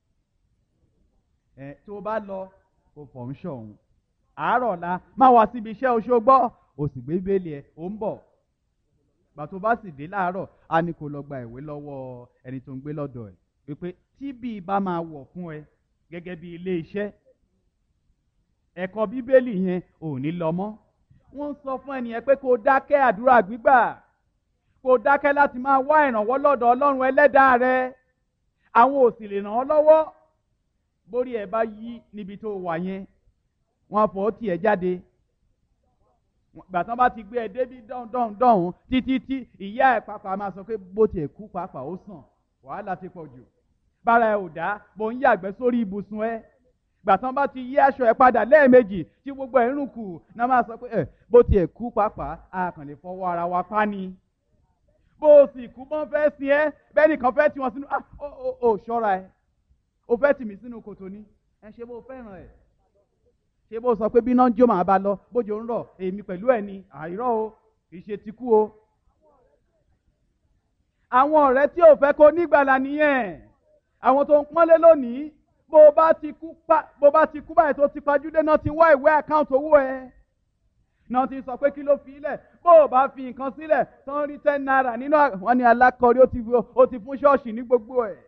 Ẹ̀ tó bá lọ kò fọ̀ ń ṣọ̀hún. Àárọ̀ la máa wá síbi iṣẹ́ oṣù gbọ́, o sì gbé bíbélì ẹ̀ ó ń bọ̀. Gbà tó bá sì dé láàárọ̀, a ní kó lọ gba ìwé lọ́wọ́ ẹni tó ń gbé lọ́dọ̀ ẹ̀ wípé tí bí bá máa wọ̀ fún ẹ gẹ́gẹ́ bí ilé iṣẹ́, ẹ̀kọ́ bíbélì yẹn ò ní lọ mọ́. Wọ́n sọ fún ẹnìyẹn pé kó dákẹ́ àdúrà gbígbà, kó dákẹ́ láti máa wá ìrànwọ́ lọ́dọ̀ Ọlọ́run ẹlẹ́dàá rẹ. Àwọn ò sì lè ràn ọ́ lọ́wọ́. Bórí ẹ bá yí níbi tó wà yẹn, wọ́n á fọ́ tiẹ̀ jáde. Gbà tán bá ti gbé ẹ débi dán dán títí tí ìyá ẹ̀ pàpà máa sọ pé bó tiẹ̀ kú pàpà ó sàn, wàhálà ti pọ̀ jù. Bára ẹ ò dá, bó ń yàgbẹ́ sórí ibùsùn ẹ. Gbà tán bá ti yí aṣọ ẹ padà lẹ́ẹ̀mejì tí gbogbo ẹ̀ ń rùn kù, náà máa sọ pé ẹ bó tiẹ̀ kú pàpà a kàn lè fọwọ́ ara wa pa ni. Bó o sì kú bọ́n fẹ́ sin ẹ́, bẹ́ẹ̀ nìkan fẹ́ tì wọ́n sínú, ó ṣọ́ra ẹ, ó fẹ́ tì mí sínú kòtò ni, ẹ ṣe bó fẹ́ràn ẹ̀. Ṣé bó sọ pé bí náà ń jó màá bá lọ, bójú ń rọ̀ èmi pẹ̀lú ẹ̀ ni, àìrọ́ o, kì í ṣe ti kú o. Àwọn ọ̀rẹ́ tí ò fẹ́ kó nígbàlà nìyẹn. Àwọn tó ń pọ́nlé lónìí, bó bá ti kú pa bó bá ti kú báyìí tó ti pajúdé náà ti wá ìwé àkáǹtì owó ẹ. Náà ti sọ pé kí ló fi ilẹ̀, bó o bá fi nǹkan sílẹ̀ tó ń rí ten naira nínú wọn ni alákọ̀ọ́rí ó ti fún ṣọ́ọ̀ṣì ní gbogbo ẹ̀.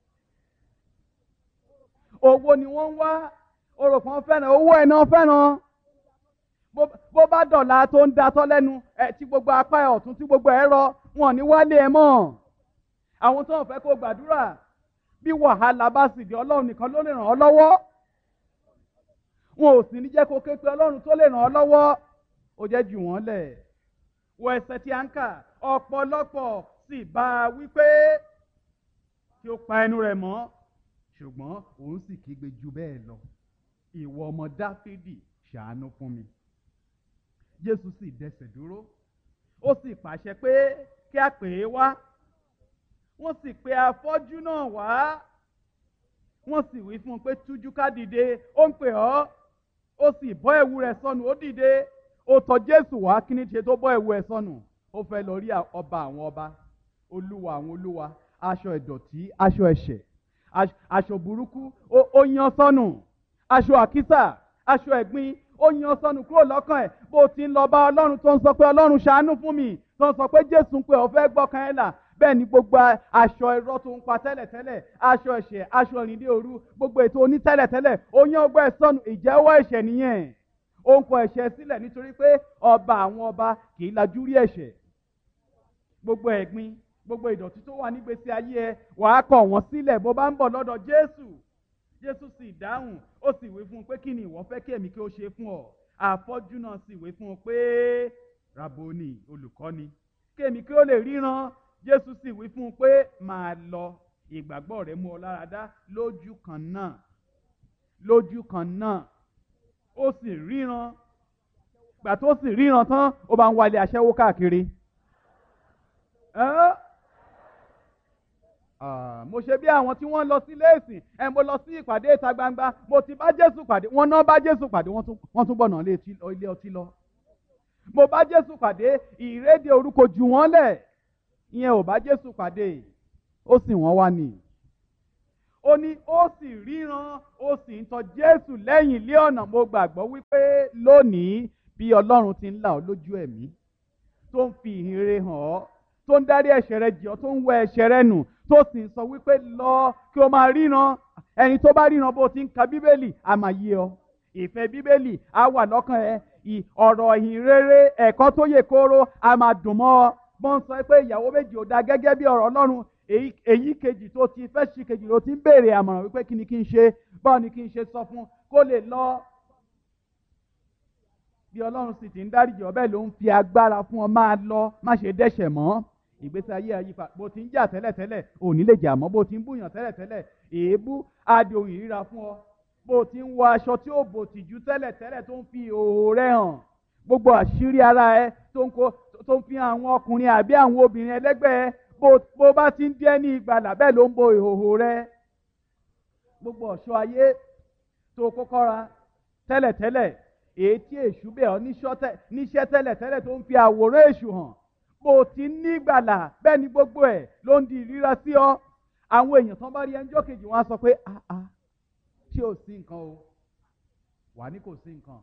Owó ni wọ́n ń wá. Orò kan fẹ́ràn owó ẹ̀ náà fẹ́ràn. Bó bá dọ̀la tó ń datọ́ lẹ́nu ẹ̀ tí gbogbo apá ẹ̀ ọ̀tún tí gbogbo ẹ̀ rọ, wọn ní wálé ẹ mọ́. Àwọn tó ń fẹ́ kó gbàdúrà, bí wàhálà bá sì di Ọlọ́run nìkan ló lè ràn ọ́ lọ́wọ́. Wọn ò sì ní jẹ́ kó ké pe Ọlọ́run tó lè ràn ọ́ lọ́wọ́. Ó jẹ́ jù wọ́n lẹ̀. Wọ ẹsẹ̀ tí a ń kà, ọ̀pọ̀lọpọ̀ sì bá a wípé kí ó pa ẹnu rẹ̀ mọ́. Ṣùgbọ́n òun sì kígbe jù bẹ́ẹ̀ lọ. Ìwọ ọmọ Dáfídì, ṣàánú fún mi. Jésù sì dẹsẹ̀ dúró, ó sì pàṣẹ pé kí a pè é wá. Wọ́n sì pe afọ́jú náà wá. Wọ́n sì wí fún un pé tújú ká dìde, ó ń pè ọ́. Ó sì bọ́ ẹ̀wù rẹ̀ sọnù, ó dìde. Ó tọ̀ Jésù wá, kí ni ṣe tó bọ́ ẹ̀wù ẹ̀ sọnù? Ó fẹ́ lọ rí ọba àwọn ọba, olúwa àwọn olúwa, aṣọ ìdọ̀tí, aṣọ ẹ̀ṣẹ̀, aṣọ burúkú, ó yan sọnù. Aṣọ àkísà, aṣọ ẹ̀gbin, ó yan sọnù kúrò lọ́kàn ẹ̀. Bó ti ń lọ bá Ọlọ́run tó ń sọ pé Ọlọ́run ṣàánú fún mi, tó ń sọ pé Jésù ń pè ọ́ fẹ́ gbọ́kàn ẹ̀ là. Bẹ́ẹ̀ ni gbogbo aṣọ irọ́ tó ń pa tẹ́lẹ̀tẹ́lẹ̀, aṣọ ẹ̀ṣẹ̀, aṣọ ìrìndé òru, gbogbo ètò oní tẹ́lẹ̀tẹ́lẹ̀, ó yan ọgbẹ́ ẹ̀ sọnù. Ìjẹ́wọ́ ẹ̀ṣẹ̀ nìyẹn. Ó ń kọ ẹ̀ṣẹ̀ sílẹ̀ nítorí pé ọba àwọn ọba kì í lajú rí ẹ̀ṣẹ̀. Gbogbo ẹ̀gbin, gbogbo ìdọ̀tí tó wà nígbésí ayé ẹ, wàá kọ̀ wọ́n sílẹ̀ bó bá ń bọ̀ lọ́dọ̀ Jésù. Jésù sì dáhùn, ó sì wí fún un pé kí ni ìwọ fẹ́ kí èmi kí ó ṣe fún ọ? Afọ́jú náà sì wí fún un pé Raboni, olùkọ́ni, kí èmi kí ó lè ríran. Jésù sì wí fún un pé máa lọ, ìgbàgbọ́ rẹ mú ọ lára dá. Lójú kan náà, lójú kan náà, ó sì ríran. Gbà tó sì ríran tán, ó bá ń wálé aṣẹ́wó káàkiri. Ẹ́ mo ṣe bí àwọn tí wọ́n lọ sí ilé ìsìn, ẹ mo lọ sí ìpàdé ìta gbangba, mo ti bá Jésù pàdé, wọ́n náà bá Jésù pàdé, wọ́n tún bọ̀nà ilé ọtí lọ. Mo bá Jésù pàdé, ìrédè orúkọ jù wọ́n lẹ̀. ìyẹn ò bá Jésù pàdé, ó sì wọ́n wá ni. Ó ní ó sì ríran, ó sì ń tọ Jésù lẹ́yìn lé ọ̀nà. Mo gbàgbọ́ wípé lónìí bí Ọlọ́run ti ń là ọ́ lójú ẹ̀mí, tó ń fi ìhìn rere hàn ọ́, tó ń dárí ẹ̀ṣẹ̀ rẹ jì ọ́, tó ń wẹ ẹ̀ṣẹ̀ rẹ nù, tó sì ń sọ wípé lọ kí o máa ríran. Ẹni tó bá ríran bó ti ń ka Bíbélì á máa yé ọ. Ìfẹ́ Bíbélì á wà lọ́kàn ẹ. Ọ̀rọ̀ ìhìn rere, ẹ̀kọ́ tó yè kooro á máa dùn mọ́ ọ. Bọ́n sọ pé ìyàwó méjì ò dáa gẹ́gẹ́ bí ọ̀rọ̀ Ọlọ́run, èyí kejì tó ti fẹ́ ṣì kejì ló ti ń béèrè àmọ̀ràn wípé kí ni kí n ṣe, báwo ni kí n ṣe sọ fún kó lè lọ. Bí Ọlọ́run sì ti ń dáríjì ọ́, bẹ́ẹ̀ ló ń fi agbára fún ọ máa lọ, má ṣe dẹ́ṣẹ̀ mọ́. Ìgbésí ayé àyípa, bó ti ń jà tẹ́lẹ̀tẹ́lẹ̀ ò ní lè jà mọ́. Bó ti ń búyàn tẹ́lẹ̀tẹ́lẹ̀ èébú á di ohun ìríra fún ọ. Bó ti ń wọ aṣọ tí ó bò tìjú tẹ́lẹ̀tẹ́lẹ̀ tó ń fi ìhòòhò rẹ hàn, gbogbo àṣírí ara ẹ tó ń kó tó ń fi àwọn ọkùnrin àbí àwọn obìnrin ẹlẹ́gbẹ́ ẹ, bó bá ti ń dé ní ìgbàlà bẹ́ẹ̀ ló ń bo ìhòòhò rẹ. Gbogbo ọ̀ṣọ́ ayé tó kọ́kọ́ ra tẹ́lẹ̀tẹ́lẹ̀, èyí tí èṣù bẹ̀ ọ́ níṣẹ́ tẹ́lẹ̀tẹ́lẹ̀ tó ń fi àwòrán èṣù hàn, bó ti ní ìgbàlà bẹ́ẹ̀ ni gbogbo ẹ̀ ló ń di ìríra sí ọ. Àwọn èèyàn tán bá rí ẹnjọ́ kejì wọn á sọ pé ah ah ṣé ò sí nǹkan o, wà ní kò sí nǹkan,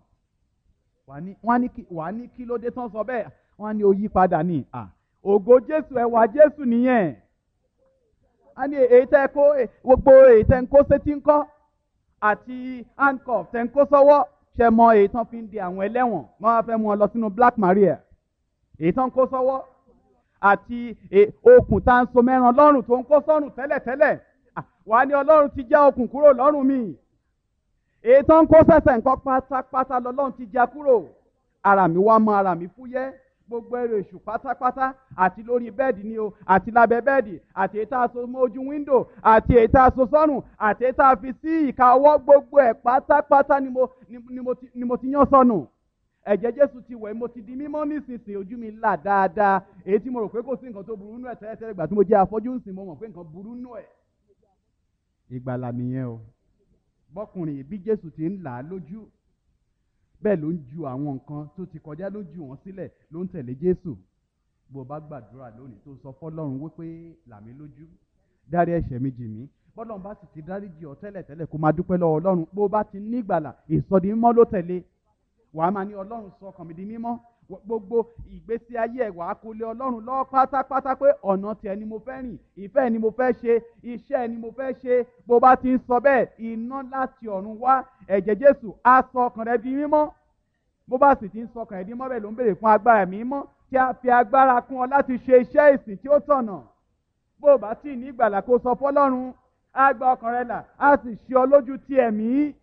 wà ní kí ló dé tán sọ bẹ́ẹ̀, wọ́n á ní ó yí padà ní à ògo Jésù, ẹwà Jésù nìyẹn. A ní èyí tẹ́ kó gbogbo èyí tẹ́ ń kó sétí ńkọ́ àti handcuff tẹ́ ń kó sọ́wọ́, ṣe mọ èyí tán fi ń di àwọn ẹlẹ́wọ̀n wọ́n á fẹ́ mú ọ lọ sínú Black Maria, èyí tán kó sọ́wọ́ àti okùn tá ń so mẹ́ran lọ́rùn tó ń kó sọ́rùn tẹ́lẹ̀tẹ́lẹ̀, wà á ní Ọlọ́run ti já okùn kúrò lọ́rùn mi. Èyí tán kó sẹ́sẹ̀ nǹkan pátápátá lọ́lọ́run ti já kúrò. Ara mi wá mọ́, ara mi fúyẹ́. Gbogbo ẹrù èṣù pátápátá, àti lórí bẹ́ẹ̀dì ni o, àti lábẹ́ bẹ́ẹ̀dì, àti èyí tá a so mọ́ ojú wíńdò, àti èyí tá a so sọ́rùn, àti èyí tá a fi sí ìka ọwọ́, gbogbo ẹ̀ pátápátá ni mo ni mo ti ni mo ti yán sọnù. Ẹ̀jẹ̀ Jésù ti wẹ̀, mo ti di mímọ́ nísinsìnyí, ojú mi là dáadáa. Èyí tí mo rò pé kò sí nǹkan tó burú nú ẹ̀ tẹ́lẹ̀tẹ́lẹ̀, ìgbà tí mo jẹ́ afọ́jú ńsìn mo mọ̀ pé nǹkan burú nú ẹ̀. Ìgbàlà nìyẹn o. Bọ́kùnrin bí Jésù ti ń là á lójú, bẹ́ẹ̀ ló ń ju àwọn nǹkan tó ti kọjá ló jù wọ́n sílẹ̀, ló ń tẹ̀lé Jésù. Bó bá gbàdúrà lónìí tó sọ fọ́lọ́run wípé là mí lójú, dárí ẹ̀ṣẹ̀ mi jì mí, bọ́lọ́run bá sì ti dáríjì ọ́ tẹ́lẹ̀tẹ́lẹ̀ kó máa dúpẹ́ lọ́wọ́ Ọlọ́run. Bó bá ti ní ìgbàlà, ìsọdi mímọ́ ló tẹ̀lé. Wàá máa ní Ọlọ́run sọ ọkàn mi di mímọ́. Gbogbo ìgbésí ayé ẹ̀ wàá kó lé Ọlọ́run lọ pátápátá pé ọ̀nà tiẹ̀ ni mo fẹ́ rìn, ìfẹ́ ni mo fẹ́ ṣe, iṣẹ́ ni mo fẹ́ ṣe. Bó bá ti ń sọ bẹ́ẹ̀, iná láti ọ̀run wá, ẹ̀jẹ̀ Jésù á sọ ọkàn rẹ di mímọ́. Bó bá sì ti ń sọ ọkàn rẹ di mímọ́ bẹ́ẹ̀ ló ń béèrè fún agbára mímọ́ tí a fi agbára kún ọ láti ṣe iṣẹ́ ìsìn tí ó tọ̀nà. Bó bá tí ní ìgbàlà kó sọ fọ́lọ́run, á gba ọkàn rẹ là, á sì ṣe ọ lójú ti ẹ̀mí.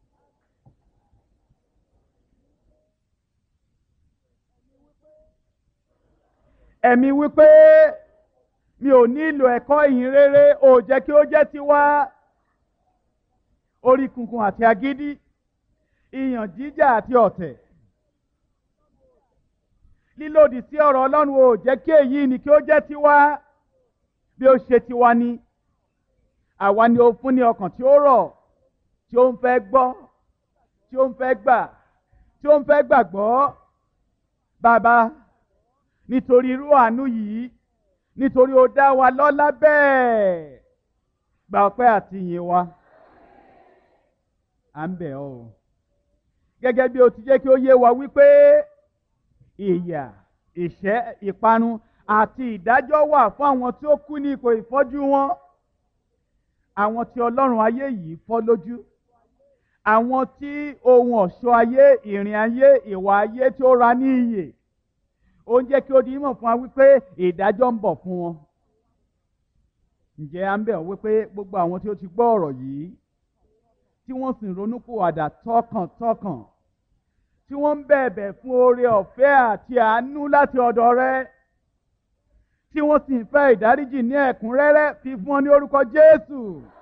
Ẹ̀mí wípé mi ò nílò ẹ̀kọ́ ìhìn rere, ò jẹ́ kí ó jẹ́ tiwa. Orí kunkun àti agídí, ìyàn jíjà àti ọ̀tẹ̀, lílòdì sí ọ̀rọ̀ Ọlọ́run ò jẹ́ kí èyí ni kí ó jẹ́ tiwa. Bí ó ṣe tiwa ni, àwa ni ó fún ní ọkàn tí ó rọ̀, tí ó ń fẹ́ gbọ́, tí ó ń fẹ́ gbà, tí ó ń fẹ́ gbàgbọ́. Bàbá, nítorí irú àánú yìí, nítorí ó dá wa lọ́lá bẹ́ẹ̀, gba ọpẹ́ àti ìyìn wa. À ń bẹ̀ ọ́ o. Gẹ́gẹ́ bí o ti jẹ́ kí ó yé wa wípé ìyà, ìṣẹ́, ìparun àti ìdájọ́ wà fún àwọn tí ó kú ní ipò ìfọ́jú wọn. Àwọn tí Ọlọ́run ayé yìí fọ́ lójú. Àwọn tí ohun ọ̀ṣọ́ ayé, ìrìn ayé, ìwà ayé tí ó ra ní iyè. Ó ń jẹ́ kí ó di mímọ̀ fún wa wípé ìdájọ́ ń bọ̀ fún wọn. Ǹjẹ́ à ń bẹ̀ ọ́ wípé gbogbo àwọn tí ó ti gbọ́ ọ̀rọ̀ yìí, tí wọ́n sì ń ronúpìwàdà tọkàntọkàn, tí wọ́n ń bẹ̀bẹ̀ fún oore ọ̀fẹ́ àti àánú láti ọ̀dọ̀ rẹ, tí wọ́n sì ń fẹ́ ìdáríjì ní ẹ̀kúnrẹ́rẹ́, fi fún wọn ní orúkọ Jésù.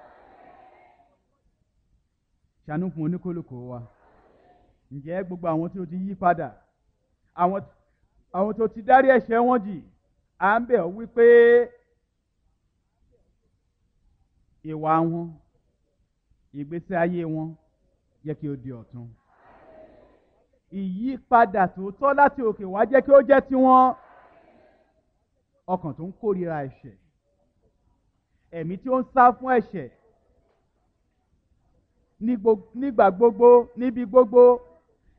Ṣàánú fún oníkálùkù wa. Ǹjẹ́ gbogbo àwọn tí ó ti yí padà, àwọn àwọn tó ti dárí ẹ̀ṣẹ̀ wọn jì, à ń bẹ̀ ọ́ wípé ìwà wọn, ìgbésí ayé wọn jẹ́ kí ó di ọ̀tun. Ìyípadà tòótọ́ láti òkè wá jẹ́ kí ó jẹ́ tiwọn. ọkàn tó ń kórìíra ẹ̀ṣẹ̀, ẹ̀mí tí ó ń sá fún ẹ̀ṣẹ̀ ní gbo- nígbà gbogbo níbi gbogbo